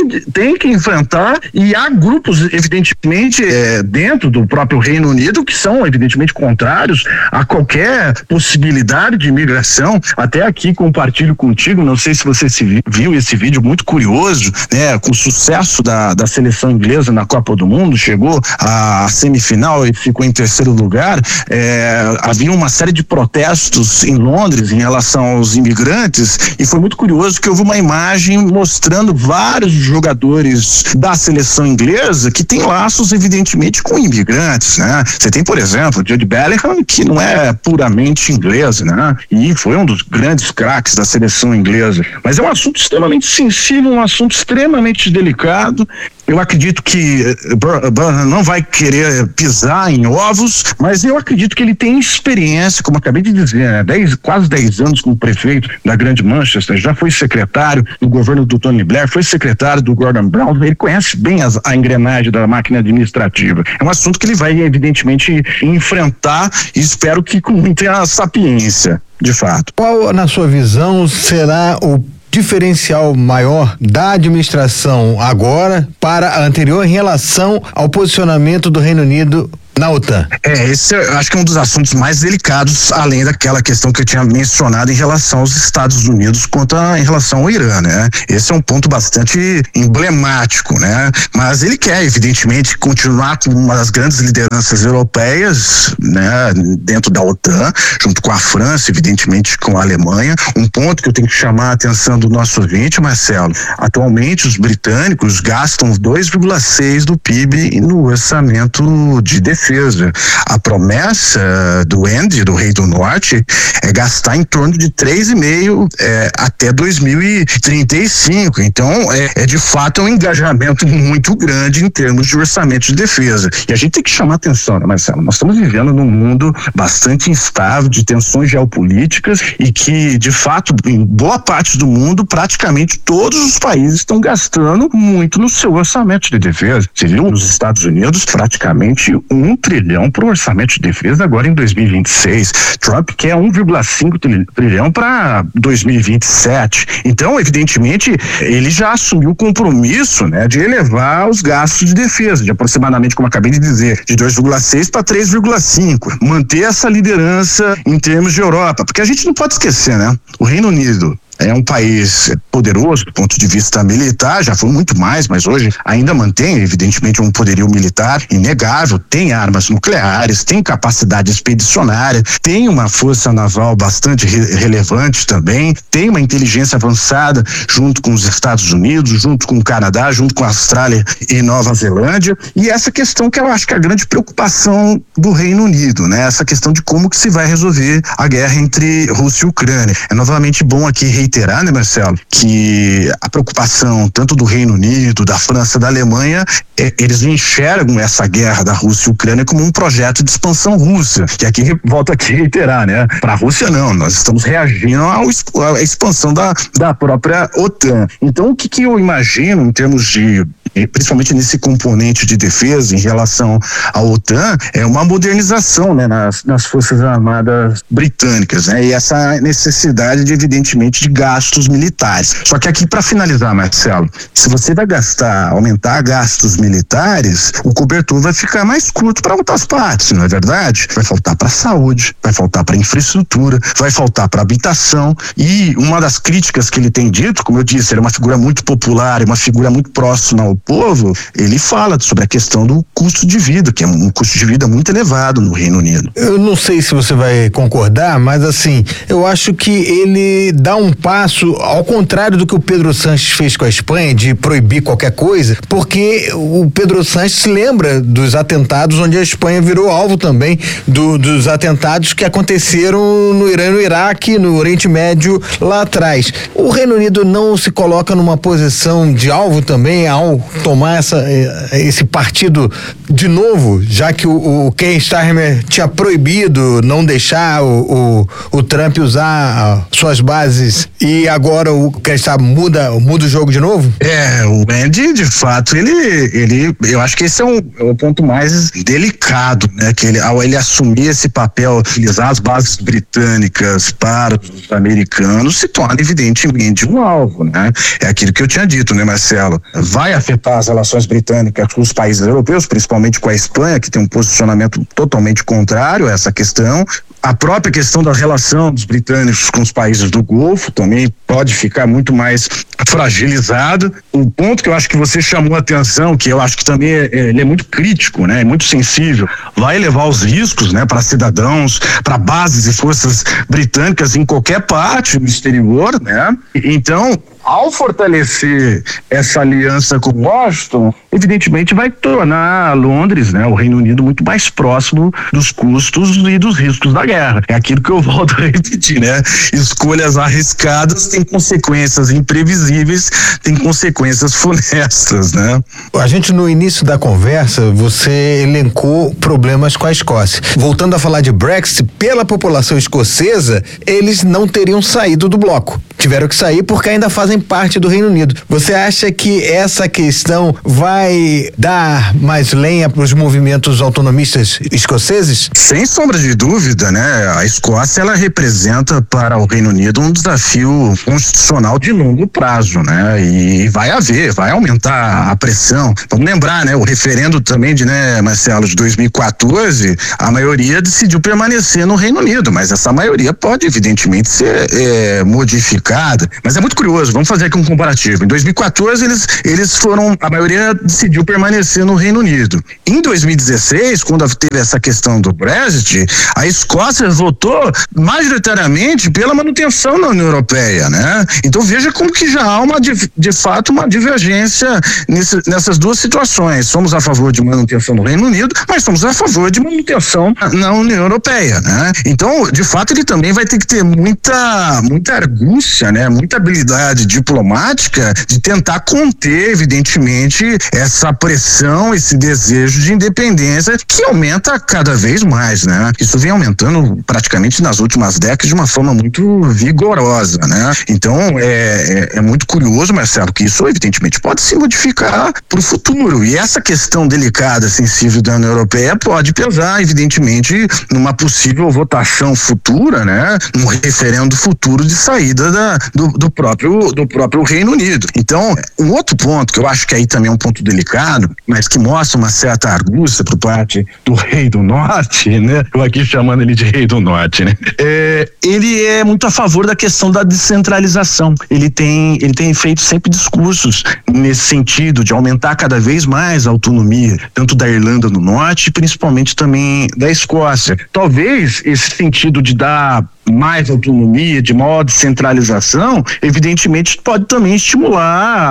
tem que enfrentar, e há grupos, evidentemente, é, dentro do próprio Reino Unido que são, evidentemente, contrários a qualquer possibilidade de imigração. Até aqui compartilho contigo, não sei se você se viu esse vídeo muito curioso, né, com o sucesso da, da seleção inglesa na Copa do Mundo, chegou à semifinal e ficou em terceiro lugar. É, havia uma série de protestos em Londres em relação aos imigrantes, e foi muito curioso que houve uma imagem mostrando vários jogadores da seleção inglesa que têm laços, evidentemente, com imigrantes, né? Você tem, por exemplo, o Jude Bellingham, que não é puramente inglês, né? E foi um dos grandes craques da seleção inglesa. Mas é um assunto extremamente sensível, um assunto extremamente delicado. Eu acredito que Burnham não vai querer pisar em ovos, mas eu acredito que ele tem experiência, como acabei de dizer, né? dez, quase dez anos como prefeito da Grande Manchester, já foi secretário do governo do Tony Blair, foi secretário do Gordon Brown, ele conhece bem as, a engrenagem da máquina administrativa. É um assunto que ele vai, evidentemente, enfrentar, e espero que com muita sapiência, de fato. Qual, na sua visão, será o diferencial maior da administração agora para a anterior em relação ao posicionamento do Reino Unido na OTAN? É, esse eu acho que é um dos assuntos mais delicados, além daquela questão que eu tinha mencionado em relação aos Estados Unidos quanto a, em relação ao Irã, né? Esse é um ponto bastante emblemático, né? Mas ele quer, evidentemente, continuar com uma das grandes lideranças europeias, né? Dentro da OTAN, junto com a França, evidentemente com a Alemanha. Um ponto que eu tenho que chamar a atenção do nosso ouvinte, Marcelo: atualmente os britânicos gastam dois vírgula seis do P I B no orçamento de defesa. A promessa do Andy, do Rei do Norte, é gastar em torno de três vírgula cinco é, até dois mil e trinta e cinco. Então, é, é de fato um engajamento muito grande em termos de orçamento de defesa. E a gente tem que chamar atenção, né, Marcelo? Nós estamos vivendo num mundo bastante instável, de tensões geopolíticas, e que, de fato, em boa parte do mundo, praticamente todos os países estão gastando muito no seu orçamento de defesa. Você viu nos Estados Unidos praticamente um trilhão para o orçamento de defesa agora em dois mil e vinte e seis. Trump quer um vírgula cinco trilhão para dois mil e vinte e sete. Então, evidentemente, ele já assumiu o compromisso, né, de elevar os gastos de defesa, de aproximadamente, como acabei de dizer, de dois vírgula seis para três vírgula cinco. Manter essa liderança em termos de Europa, porque a gente não pode esquecer, né? O Reino Unido é um país poderoso do ponto de vista militar, já foi muito mais, mas hoje ainda mantém, evidentemente, um poderio militar inegável, tem armas nucleares, tem capacidade expedicionária, tem uma força naval bastante re- relevante também, tem uma inteligência avançada junto com os Estados Unidos, junto com o Canadá, junto com a Austrália e Nova Zelândia, e essa questão que eu acho que é a grande preocupação do Reino Unido, né? Essa questão de como que se vai resolver a guerra entre Rússia e Ucrânia. É novamente bom aqui reiterar, né, Marcelo, que a preocupação tanto do Reino Unido, da França, da Alemanha, é, eles enxergam essa guerra da Rússia e Ucrânia como um projeto de expansão russa. E aqui, volto aqui a reiterar, né? Para a Rússia não, nós estamos reagindo ao, à expansão da, da própria OTAN. Então, o que, que eu imagino em termos de, principalmente nesse componente de defesa em relação à OTAN, é uma modernização, né, nas, nas Forças Armadas britânicas, né? E essa necessidade de, evidentemente, de gastos militares. Só que aqui, para finalizar, Marcelo, se você vai gastar, aumentar gastos militares, o cobertor vai ficar mais curto para outras partes, não é verdade? Vai faltar para saúde, vai faltar para infraestrutura, vai faltar para habitação. E uma das críticas que ele tem dito, como eu disse, ele é uma figura muito popular, uma figura muito próxima ao povo, ele fala sobre a questão do custo de vida, que é um custo de vida muito elevado no Reino Unido. Eu não sei se você vai concordar, mas assim, eu acho que ele dá um passo ao contrário do que o Pedro Sánchez fez com a Espanha, de proibir qualquer coisa, porque o Pedro Sánchez se lembra dos atentados onde a Espanha virou alvo também do, dos atentados que aconteceram no Irã e no Iraque, no Oriente Médio lá atrás. O Reino Unido não se coloca numa posição de alvo também ao tomar essa, esse partido de novo, já que o, o Keir Starmer tinha proibido não deixar o, o, o Trump usar suas bases E agora o quem sabe muda, muda o jogo de novo? É, o Andy, de fato, ele, ele eu acho que esse é, um, é o ponto mais delicado, né? Que ele, ao ele assumir esse papel, utilizar as bases britânicas para os americanos, se torna evidentemente um alvo, né? É aquilo que eu tinha dito, né, Marcelo? Vai afetar as relações britânicas com os países europeus, principalmente com a Espanha, que tem um posicionamento totalmente contrário a essa questão. A própria questão da relação dos britânicos com os países do Golfo também pode ficar muito mais fragilizado. Um ponto que eu acho que você chamou a atenção, que eu acho que também é, ele é muito crítico, né? É muito sensível. Vai levar os riscos, né? Para cidadãos, para bases e forças britânicas em qualquer parte do exterior, né? Então, ao fortalecer essa aliança com Washington, evidentemente vai tornar Londres, né, o Reino Unido, muito mais próximo dos custos e dos riscos da guerra. É aquilo que eu volto a repetir, né? Escolhas arriscadas têm consequências imprevisíveis, têm consequências funestas, né? A gente, no início da conversa, você elencou problemas com a Escócia. Voltando a falar de Brexit, pela população escocesa, eles não teriam saído do bloco. Tiveram que sair porque ainda fazem parte do Reino Unido. Você acha que essa questão vai dar mais lenha para os movimentos autonomistas escoceses? Sem sombra de dúvida, né? A Escócia, ela representa para o Reino Unido um desafio constitucional de longo prazo, né? E vai haver, vai aumentar a pressão. Vamos lembrar, né? O referendo também de, né, Marcelo, de dois mil e quatorze, a maioria decidiu permanecer no Reino Unido, mas essa maioria pode, evidentemente, ser é, modificada. Mas é muito curioso, vamos fazer aqui um comparativo. Em dois mil e quatorze, eles, eles foram, a maioria decidiu permanecer no Reino Unido. Em dois mil e dezesseis, quando teve essa questão do Brexit, a Escócia votou majoritariamente pela manutenção na União Europeia, né? Então veja como que já há uma, de, de fato, uma divergência nesse, nessas duas situações. Somos a favor de manutenção no Reino Unido, mas somos a favor de manutenção na, na União Europeia, né? Então, de fato, ele também vai ter que ter muita, muita argúcia, né? Muita habilidade diplomática de tentar conter, evidentemente, essa pressão, esse desejo de independência que aumenta cada vez mais, né? Isso vem aumentando praticamente nas últimas décadas de uma forma muito vigorosa, né? Então, é, é, é muito curioso, Marcelo, que isso evidentemente pode se modificar para o futuro, e essa questão delicada, sensível da União Europeia pode pesar, evidentemente, numa possível votação futura, né? Num referendo futuro de saída da Do, do próprio do próprio Reino Unido. Então, um outro ponto que eu acho que aí também é um ponto delicado, mas que mostra uma certa argúcia por parte do Rei do Norte, né? Eu aqui chamando ele de Rei do Norte, né? É, ele é muito a favor da questão da descentralização. Ele tem ele tem feito sempre discursos nesse sentido de aumentar cada vez mais a autonomia, tanto da Irlanda do Norte, principalmente também da Escócia. Talvez esse sentido de dar mais autonomia, de maior descentralização, evidentemente pode também estimular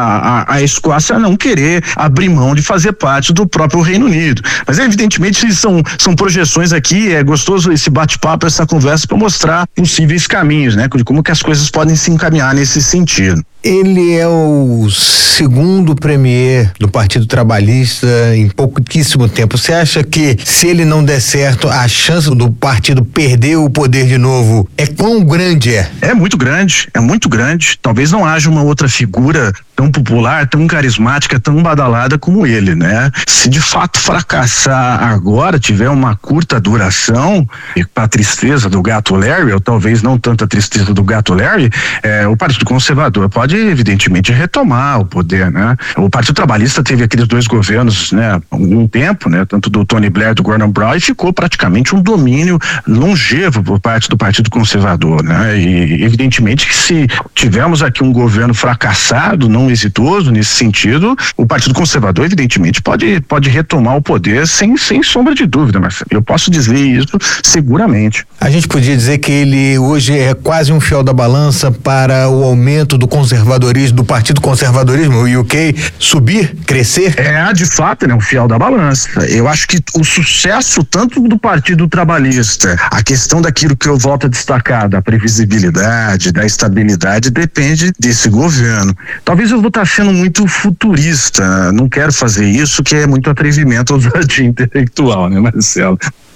a, a Escócia a não querer abrir mão de fazer parte do próprio Reino Unido. Mas evidentemente são, são projeções aqui, é gostoso esse bate-papo, essa conversa para mostrar possíveis caminhos, né? De como que as coisas podem se encaminhar nesse sentido. Ele é o segundo premier do Partido Trabalhista em pouquíssimo tempo. Você acha que, se ele não der certo, a chance do partido perder o poder de novo é quão grande é? É muito grande, é muito grande. Talvez não haja uma outra figura tão popular, tão carismática, tão badalada como ele, né? Se de fato fracassar agora, tiver uma curta duração, e para a tristeza do gato Larry, ou talvez não tanta tristeza do gato Larry, é, o Partido Conservador pode evidentemente retomar o poder, né? O Partido Trabalhista teve aqueles dois governos, né? Um tempo, né? Tanto do Tony Blair, do Gordon Brown, e ficou praticamente um domínio longevo por parte do Partido Conservador, né? E evidentemente que se tivermos aqui um governo fracassado, não exitoso nesse sentido, o Partido Conservador evidentemente pode, pode retomar o poder sem, sem sombra de dúvida, mas eu posso dizer isso seguramente. A gente podia dizer que ele hoje é quase um fiel da balança para o aumento do conservadorismo, do Partido Conservadorismo, o U K, subir, crescer? É, de fato, ele é um fiel da balança. Eu acho que o sucesso tanto do Partido Trabalhista, a questão daquilo que eu volto a destacar, da previsibilidade, da estabilidade, depende desse governo. Talvez eu vou estar sendo muito futurista, não quero fazer isso, que é muito atrevimento ao jardim intelectual, né, Marcelo?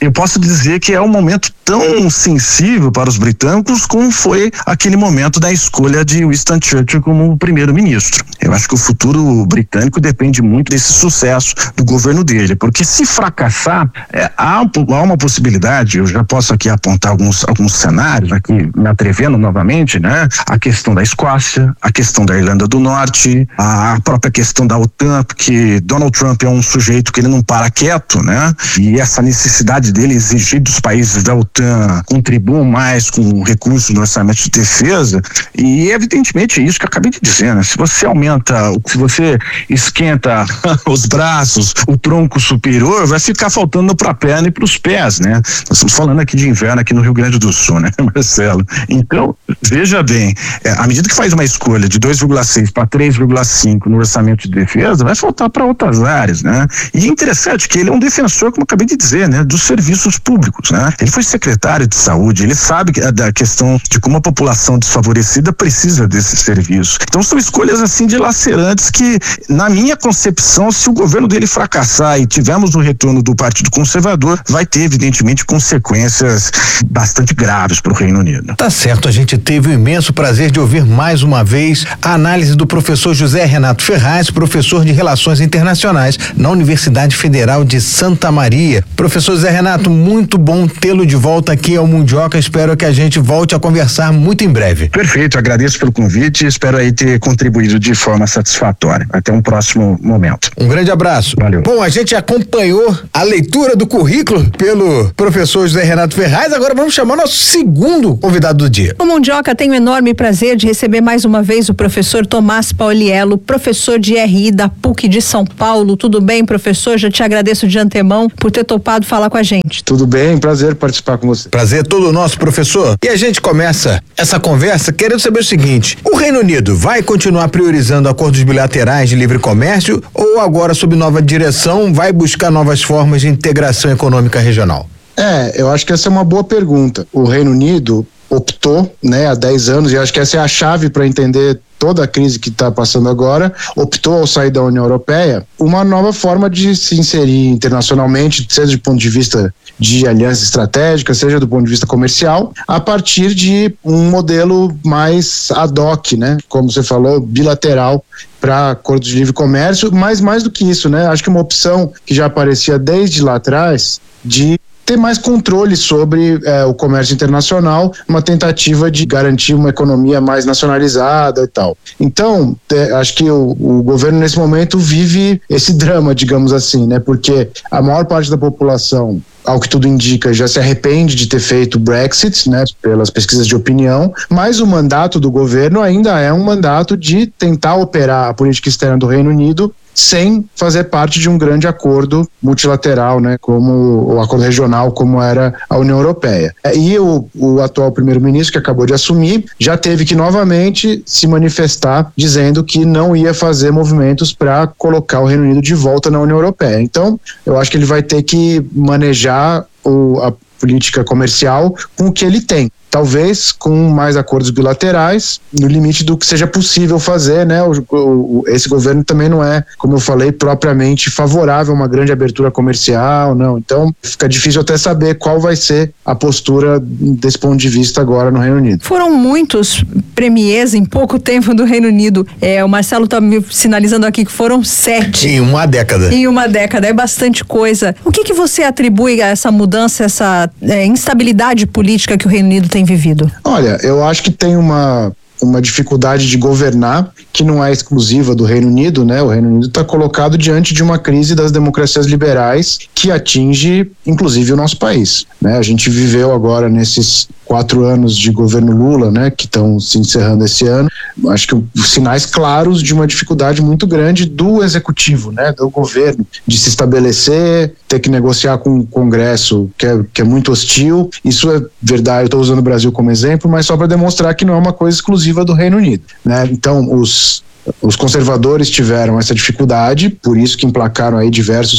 eu posso dizer que é um momento tão sensível para os britânicos como foi aquele momento da escolha de Winston Churchill como primeiro-ministro. Eu acho que o futuro britânico depende muito desse sucesso do governo dele, porque se fracassar, é, há, há uma possibilidade, eu já posso aqui apontar alguns, alguns cenários, aqui me atrevendo novamente, né? A questão da Escócia, a questão da Irlanda do Norte, a própria questão da OTAN, porque Donald Trump é um sujeito que ele não para quieto, né? E essa necessidade dele exigir dos países da OTAN contribuam mais com recursos no orçamento de defesa, e evidentemente é isso que eu acabei de dizer, né? Se você aumenta, se você esquenta os braços, o tronco superior, vai ficar faltando para a perna e para os pés, né? Nós estamos falando aqui de inverno aqui no Rio Grande do Sul, né, Marcelo? Então, veja bem, é, à medida que faz uma escolha de dois vírgula seis para três vírgula cinco no orçamento de defesa, vai faltar para outras áreas, né? E é interessante que ele é um defensor, como eu acabei de dizer, né, dos serviços públicos, né? Ele foi secretário de saúde, ele sabe da questão de como a população desfavorecida precisa desse serviço. Então são escolhas assim dilacerantes que, na minha concepção, se o governo dele fracassar e tivermos o retorno do Partido Conservador, vai ter evidentemente consequências bastante graves para o Reino Unido. Tá certo, a gente teve o imenso prazer de ouvir mais uma vez a análise do professor José Renato Ferraz, professor de Relações Internacionais na Universidade Federal de Santa Maria. Professor José Renato, muito bom tê-lo de volta aqui ao Mundioca, espero que a gente volte a conversar muito em breve. Perfeito, agradeço pelo convite e espero aí ter contribuído de forma satisfatória. Até um próximo momento. Um grande abraço. Valeu. Bom, a gente acompanhou a leitura do currículo pelo professor José Renato Ferraz, agora vamos chamar nosso segundo convidado do dia. O Mundioca tem o enorme prazer de receber mais uma vez o professor Tomás Pauliello, professor de R I da P U C de São Paulo. Tudo bem, professor? Já te agradeço de antemão por ter topado falar com a gente. Tudo bem, prazer participar com você. Prazer todo nosso, professor. E a gente começa essa conversa querendo saber o seguinte: o Reino Unido vai continuar priorizando acordos bilaterais de livre comércio ou agora, sob nova direção, vai buscar novas formas de integração econômica regional? É, eu acho que essa é uma boa pergunta. O Reino Unido optou, né, há dez anos, e acho que essa é a chave para entender toda a crise que está passando agora, optou ao sair da União Europeia uma nova forma de se inserir internacionalmente, seja do ponto de vista de aliança estratégica, seja do ponto de vista comercial, a partir de um modelo mais ad hoc, né? Como você falou, bilateral para acordos de livre comércio, mas mais do que isso, né? Acho que uma opção que já aparecia desde lá atrás de ter mais controle sobre eh, o comércio internacional, uma tentativa de garantir uma economia mais nacionalizada e tal. Então, te, acho que o, o governo nesse momento vive esse drama, digamos assim, né? Porque a maior parte da população, ao que tudo indica, já se arrepende de ter feito o Brexit, né, pelas pesquisas de opinião, mas o mandato do governo ainda é um mandato de tentar operar a política externa do Reino Unido sem fazer parte de um grande acordo multilateral, né, como o acordo regional, como era a União Europeia. E o, o atual primeiro-ministro, que acabou de assumir, já teve que novamente se manifestar dizendo que não ia fazer movimentos para colocar o Reino Unido de volta na União Europeia. Então, eu acho que ele vai ter que manejar o, a política comercial com o que ele tem. Talvez com mais acordos bilaterais, no limite do que seja possível fazer, né? O, o, esse governo também não é, como eu falei, propriamente favorável a uma grande abertura comercial, não. Então, fica difícil até saber qual vai ser a postura desse ponto de vista agora no Reino Unido. Foram muitos premiers em pouco tempo do Reino Unido. É, o Marcelo está me sinalizando aqui que foram sete. Em uma década. Em uma década, é bastante coisa. O que que você atribui a essa mudança, essa é, instabilidade política que o Reino Unido tem vivido? Olha, eu acho que tem uma uma dificuldade de governar que não é exclusiva do Reino Unido, né? O Reino Unido está colocado diante de uma crise das democracias liberais que atinge, inclusive, o nosso país, né? A gente viveu agora nesses quatro anos de governo Lula, né? Que estão se encerrando esse ano, acho que sinais claros de uma dificuldade muito grande do executivo, né? Do governo, de se estabelecer, ter que negociar com o Congresso, que é, que é muito hostil. Isso é verdade, eu estou usando o Brasil como exemplo, mas só para demonstrar que não é uma coisa exclusiva do Reino Unido, né? Então, os, os conservadores tiveram essa dificuldade, por isso que emplacaram aí diversos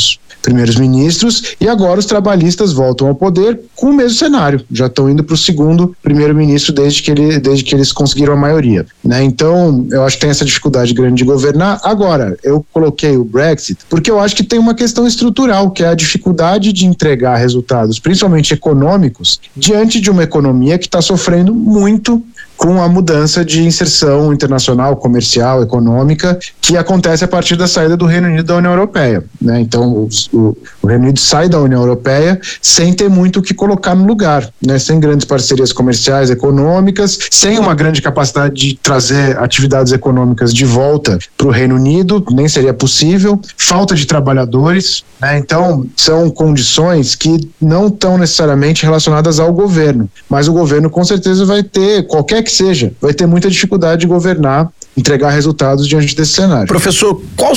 primeiros ministros, e agora os trabalhistas voltam ao poder com o mesmo cenário, já estão indo para o segundo primeiro-ministro desde que, ele, desde que eles conseguiram a maioria, né? Então eu acho que tem essa dificuldade grande de governar. Agora, eu coloquei o Brexit porque eu acho que tem uma questão estrutural, que é a dificuldade de entregar resultados, principalmente econômicos, diante de uma economia que está sofrendo muito com a mudança de inserção internacional, comercial, econômica, que acontece a partir da saída do Reino Unido da União Europeia, né? Então, o, o, o Reino Unido sai da União Europeia sem ter muito o que colocar no lugar, né? Sem grandes parcerias comerciais, econômicas, sem uma grande capacidade de trazer atividades econômicas de volta para o Reino Unido, nem seria possível, falta de trabalhadores, né? Então, são condições que não estão necessariamente relacionadas ao governo, mas o governo com certeza vai ter, qualquer que seja, vai ter muita dificuldade de governar, entregar resultados diante desse cenário. Professor, qual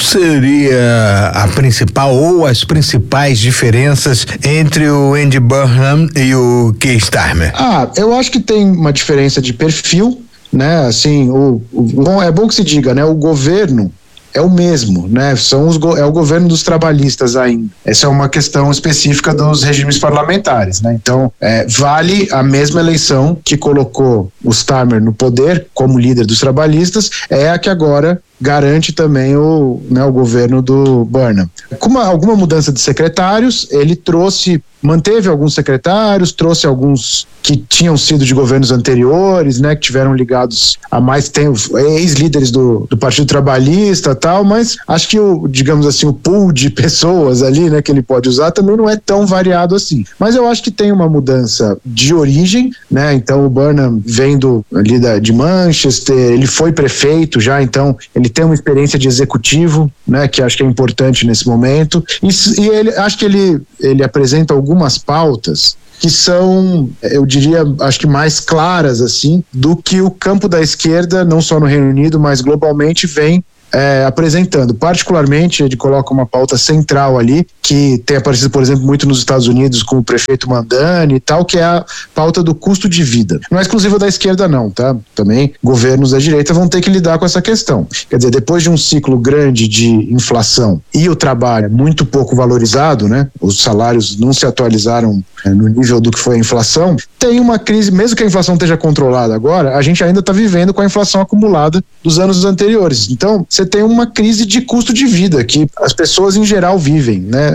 seria a principal ou as principais diferenças entre o Andy Burnham e o Keir Starmer? Ah, eu acho que tem uma diferença de perfil, né? Assim, o, o bom, é bom que se diga, né? O governo é o mesmo, né? São os, é o governo dos trabalhistas ainda. Essa é uma questão específica dos regimes parlamentares, né? Então, é, vale a mesma eleição que colocou o Starmer no poder como líder dos trabalhistas, é a que agora garante também o, né, o governo do Burnham. Com uma, alguma mudança de secretários, ele trouxe, manteve alguns secretários, trouxe alguns que tinham sido de governos anteriores, né, que tiveram ligados a mais tempo, ex-líderes do, do Partido Trabalhista e tal, mas acho que o, digamos assim, o pool de pessoas ali, né, que ele pode usar também não é tão variado assim. Mas eu acho que tem uma mudança de origem, né, então o Burnham vem do, ali da, de Manchester, ele foi prefeito já, então ele tem uma experiência de executivo, né, que acho que é importante nesse momento, e, e ele, acho que ele, ele apresenta algumas pautas que são, eu diria, acho que mais claras, assim, do que o campo da esquerda, não só no Reino Unido, mas globalmente, vem É, apresentando. Particularmente, ele coloca uma pauta central ali, que tem aparecido, por exemplo, muito nos Estados Unidos com o prefeito Mandani e tal, que é a pauta do custo de vida. Não é exclusiva da esquerda não, tá? Também governos da direita vão ter que lidar com essa questão. Quer dizer, depois de um ciclo grande de inflação e o trabalho muito pouco valorizado, né? Os salários não se atualizaram é, no nível do que foi a inflação, tem uma crise, mesmo que a inflação esteja controlada agora, a gente ainda está vivendo com a inflação acumulada dos anos anteriores. Então, você tem uma crise de custo de vida que as pessoas em geral vivem, né?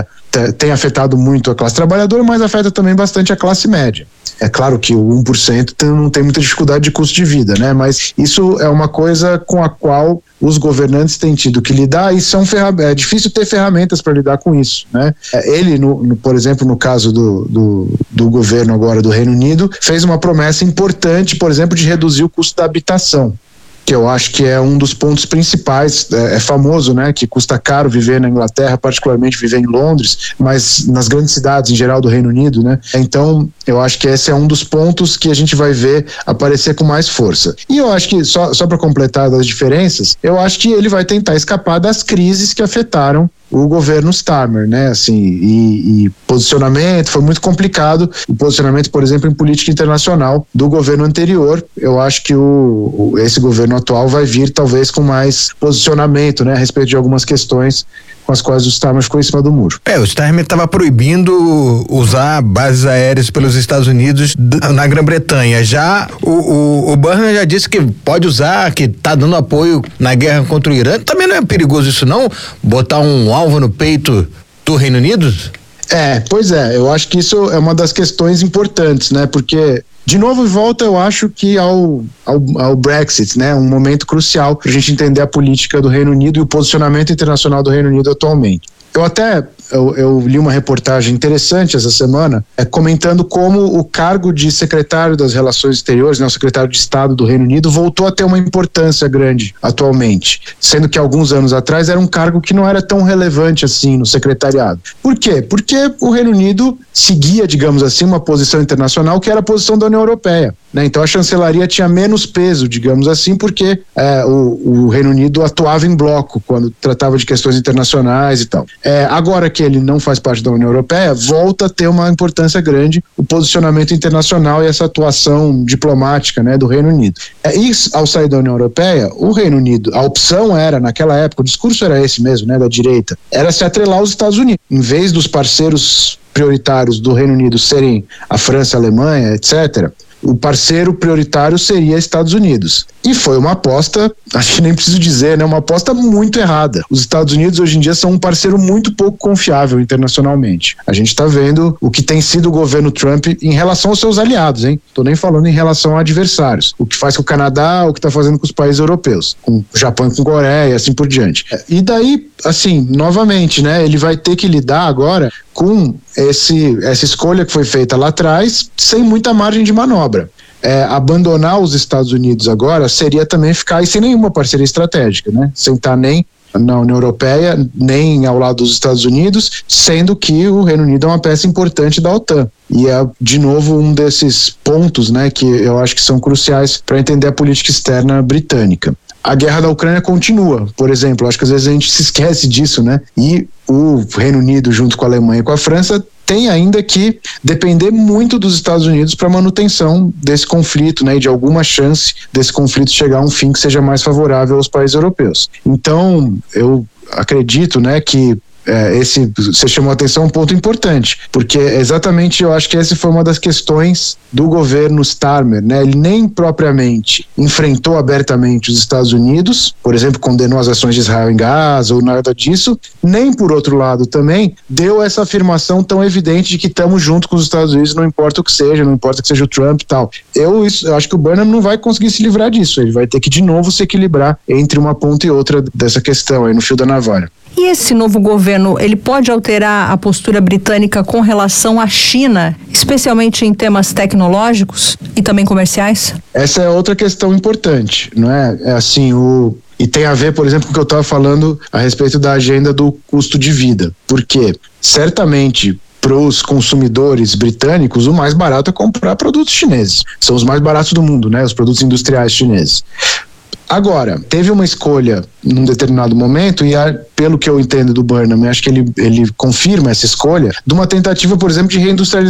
É, tem afetado muito a classe trabalhadora, mas afeta também bastante a classe média. É claro que o um por cento tem, não tem muita dificuldade de custo de vida, né? Mas isso é uma coisa com a qual os governantes têm tido que lidar e são ferramentas, é difícil ter ferramentas para lidar com isso, né? Ele, no, no, por exemplo, no caso do, do, do governo agora do Reino Unido, fez uma promessa importante, por exemplo, de reduzir o custo da habitação, que eu acho que é um dos pontos principais, é, é famoso, né, que custa caro viver na Inglaterra, particularmente viver em Londres, mas nas grandes cidades em geral do Reino Unido, né, então eu acho que esse é um dos pontos que a gente vai ver aparecer com mais força. E eu acho que, só, só para completar das diferenças, eu acho que ele vai tentar escapar das crises que afetaram o governo Starmer, né, assim, e, e posicionamento, foi muito complicado o posicionamento, por exemplo, em política internacional do governo anterior. Eu acho que o, o, esse governo atual vai vir talvez com mais posicionamento, né, a respeito de algumas questões com as quais o Starmer ficou em cima do muro. É, o Starmer estava proibindo usar bases aéreas pelos Estados Unidos na Grã-Bretanha. Já o, o, o Burnham já disse que pode usar, que está dando apoio na guerra contra o Irã. Também não é perigoso isso não? Botar um alvo no peito do Reino Unido? É, pois é, eu acho que isso é uma das questões importantes, né, porque de novo, volta, eu acho que ao, ao, ao Brexit, né? Um momento crucial para a gente entender a política do Reino Unido e o posicionamento internacional do Reino Unido atualmente. Eu até eu, eu li uma reportagem interessante essa semana, é, comentando como o cargo de secretário das Relações Exteriores, né, o secretário de Estado do Reino Unido, voltou a ter uma importância grande atualmente, sendo que alguns anos atrás era um cargo que não era tão relevante assim no secretariado. Por quê? Porque o Reino Unido seguia, digamos assim, uma posição internacional que era a posição da União Europeia. né? Então a chancelaria tinha menos peso, digamos assim, porque é, o, o Reino Unido atuava em bloco quando tratava de questões internacionais e tal. É, agora que ele não faz parte da União Europeia, volta a ter uma importância grande o posicionamento internacional e essa atuação diplomática, né, do Reino Unido. É, e ao sair da União Europeia, o Reino Unido, a opção era, naquela época, o discurso era esse mesmo, né, da direita, era se atrelar aos Estados Unidos. Em vez dos parceiros prioritários do Reino Unido serem a França, a Alemanha, etcétera, o parceiro prioritário seria Estados Unidos. E foi uma aposta, acho que nem preciso dizer, né, uma aposta muito errada. Os Estados Unidos hoje em dia são um parceiro muito pouco confiável internacionalmente. A gente está vendo o que tem sido o governo Trump em relação aos seus aliados, hein? Tô nem falando em relação a adversários. O que faz com o Canadá, o que está fazendo com os países europeus, com o Japão e com a Coreia, e assim por diante. E daí, assim, novamente, né, ele vai ter que lidar agora com esse, essa escolha que foi feita lá atrás, sem muita margem de manobra. É, abandonar os Estados Unidos agora seria também ficar sem nenhuma parceria estratégica, né? Sem estar nem na União Europeia, nem ao lado dos Estados Unidos, sendo que o Reino Unido é uma peça importante da OTAN. E é, de novo, um desses pontos, né, que eu acho que são cruciais para entender a política externa britânica. A guerra da Ucrânia continua, por exemplo, acho que às vezes a gente se esquece disso, né? E o Reino Unido, junto com a Alemanha e com a França, tem ainda que depender muito dos Estados Unidos para a manutenção desse conflito, né, e de alguma chance desse conflito chegar a um fim que seja mais favorável aos países europeus. Então, eu acredito, né, que É, esse, você chamou a atenção, um ponto importante, porque exatamente eu acho que essa foi uma das questões do governo Starmer, né? Ele nem propriamente enfrentou abertamente os Estados Unidos, por exemplo, condenou as ações de Israel em Gaza ou nada disso, nem por outro lado também deu essa afirmação tão evidente de que estamos junto com os Estados Unidos, não importa o que seja, não importa que seja o Trump e tal. Eu, isso, eu acho que o Burnham não vai conseguir se livrar disso, ele vai ter que de novo se equilibrar entre uma ponta e outra dessa questão aí no fio da navalha. E esse novo governo, ele pode alterar a postura britânica com relação à China, especialmente em temas tecnológicos e também comerciais? Essa é outra questão importante, não é? É assim, o... E tem a ver, por exemplo, com o que eu estava falando a respeito da agenda do custo de vida. Porque, certamente, para os consumidores britânicos, o mais barato é comprar produtos chineses. São os mais baratos do mundo, né? Os produtos industriais chineses. Agora, teve uma escolha num determinado momento, e a, pelo que eu entendo do Burnham, acho que ele, ele confirma essa escolha, de uma tentativa, por exemplo, de reindustrialização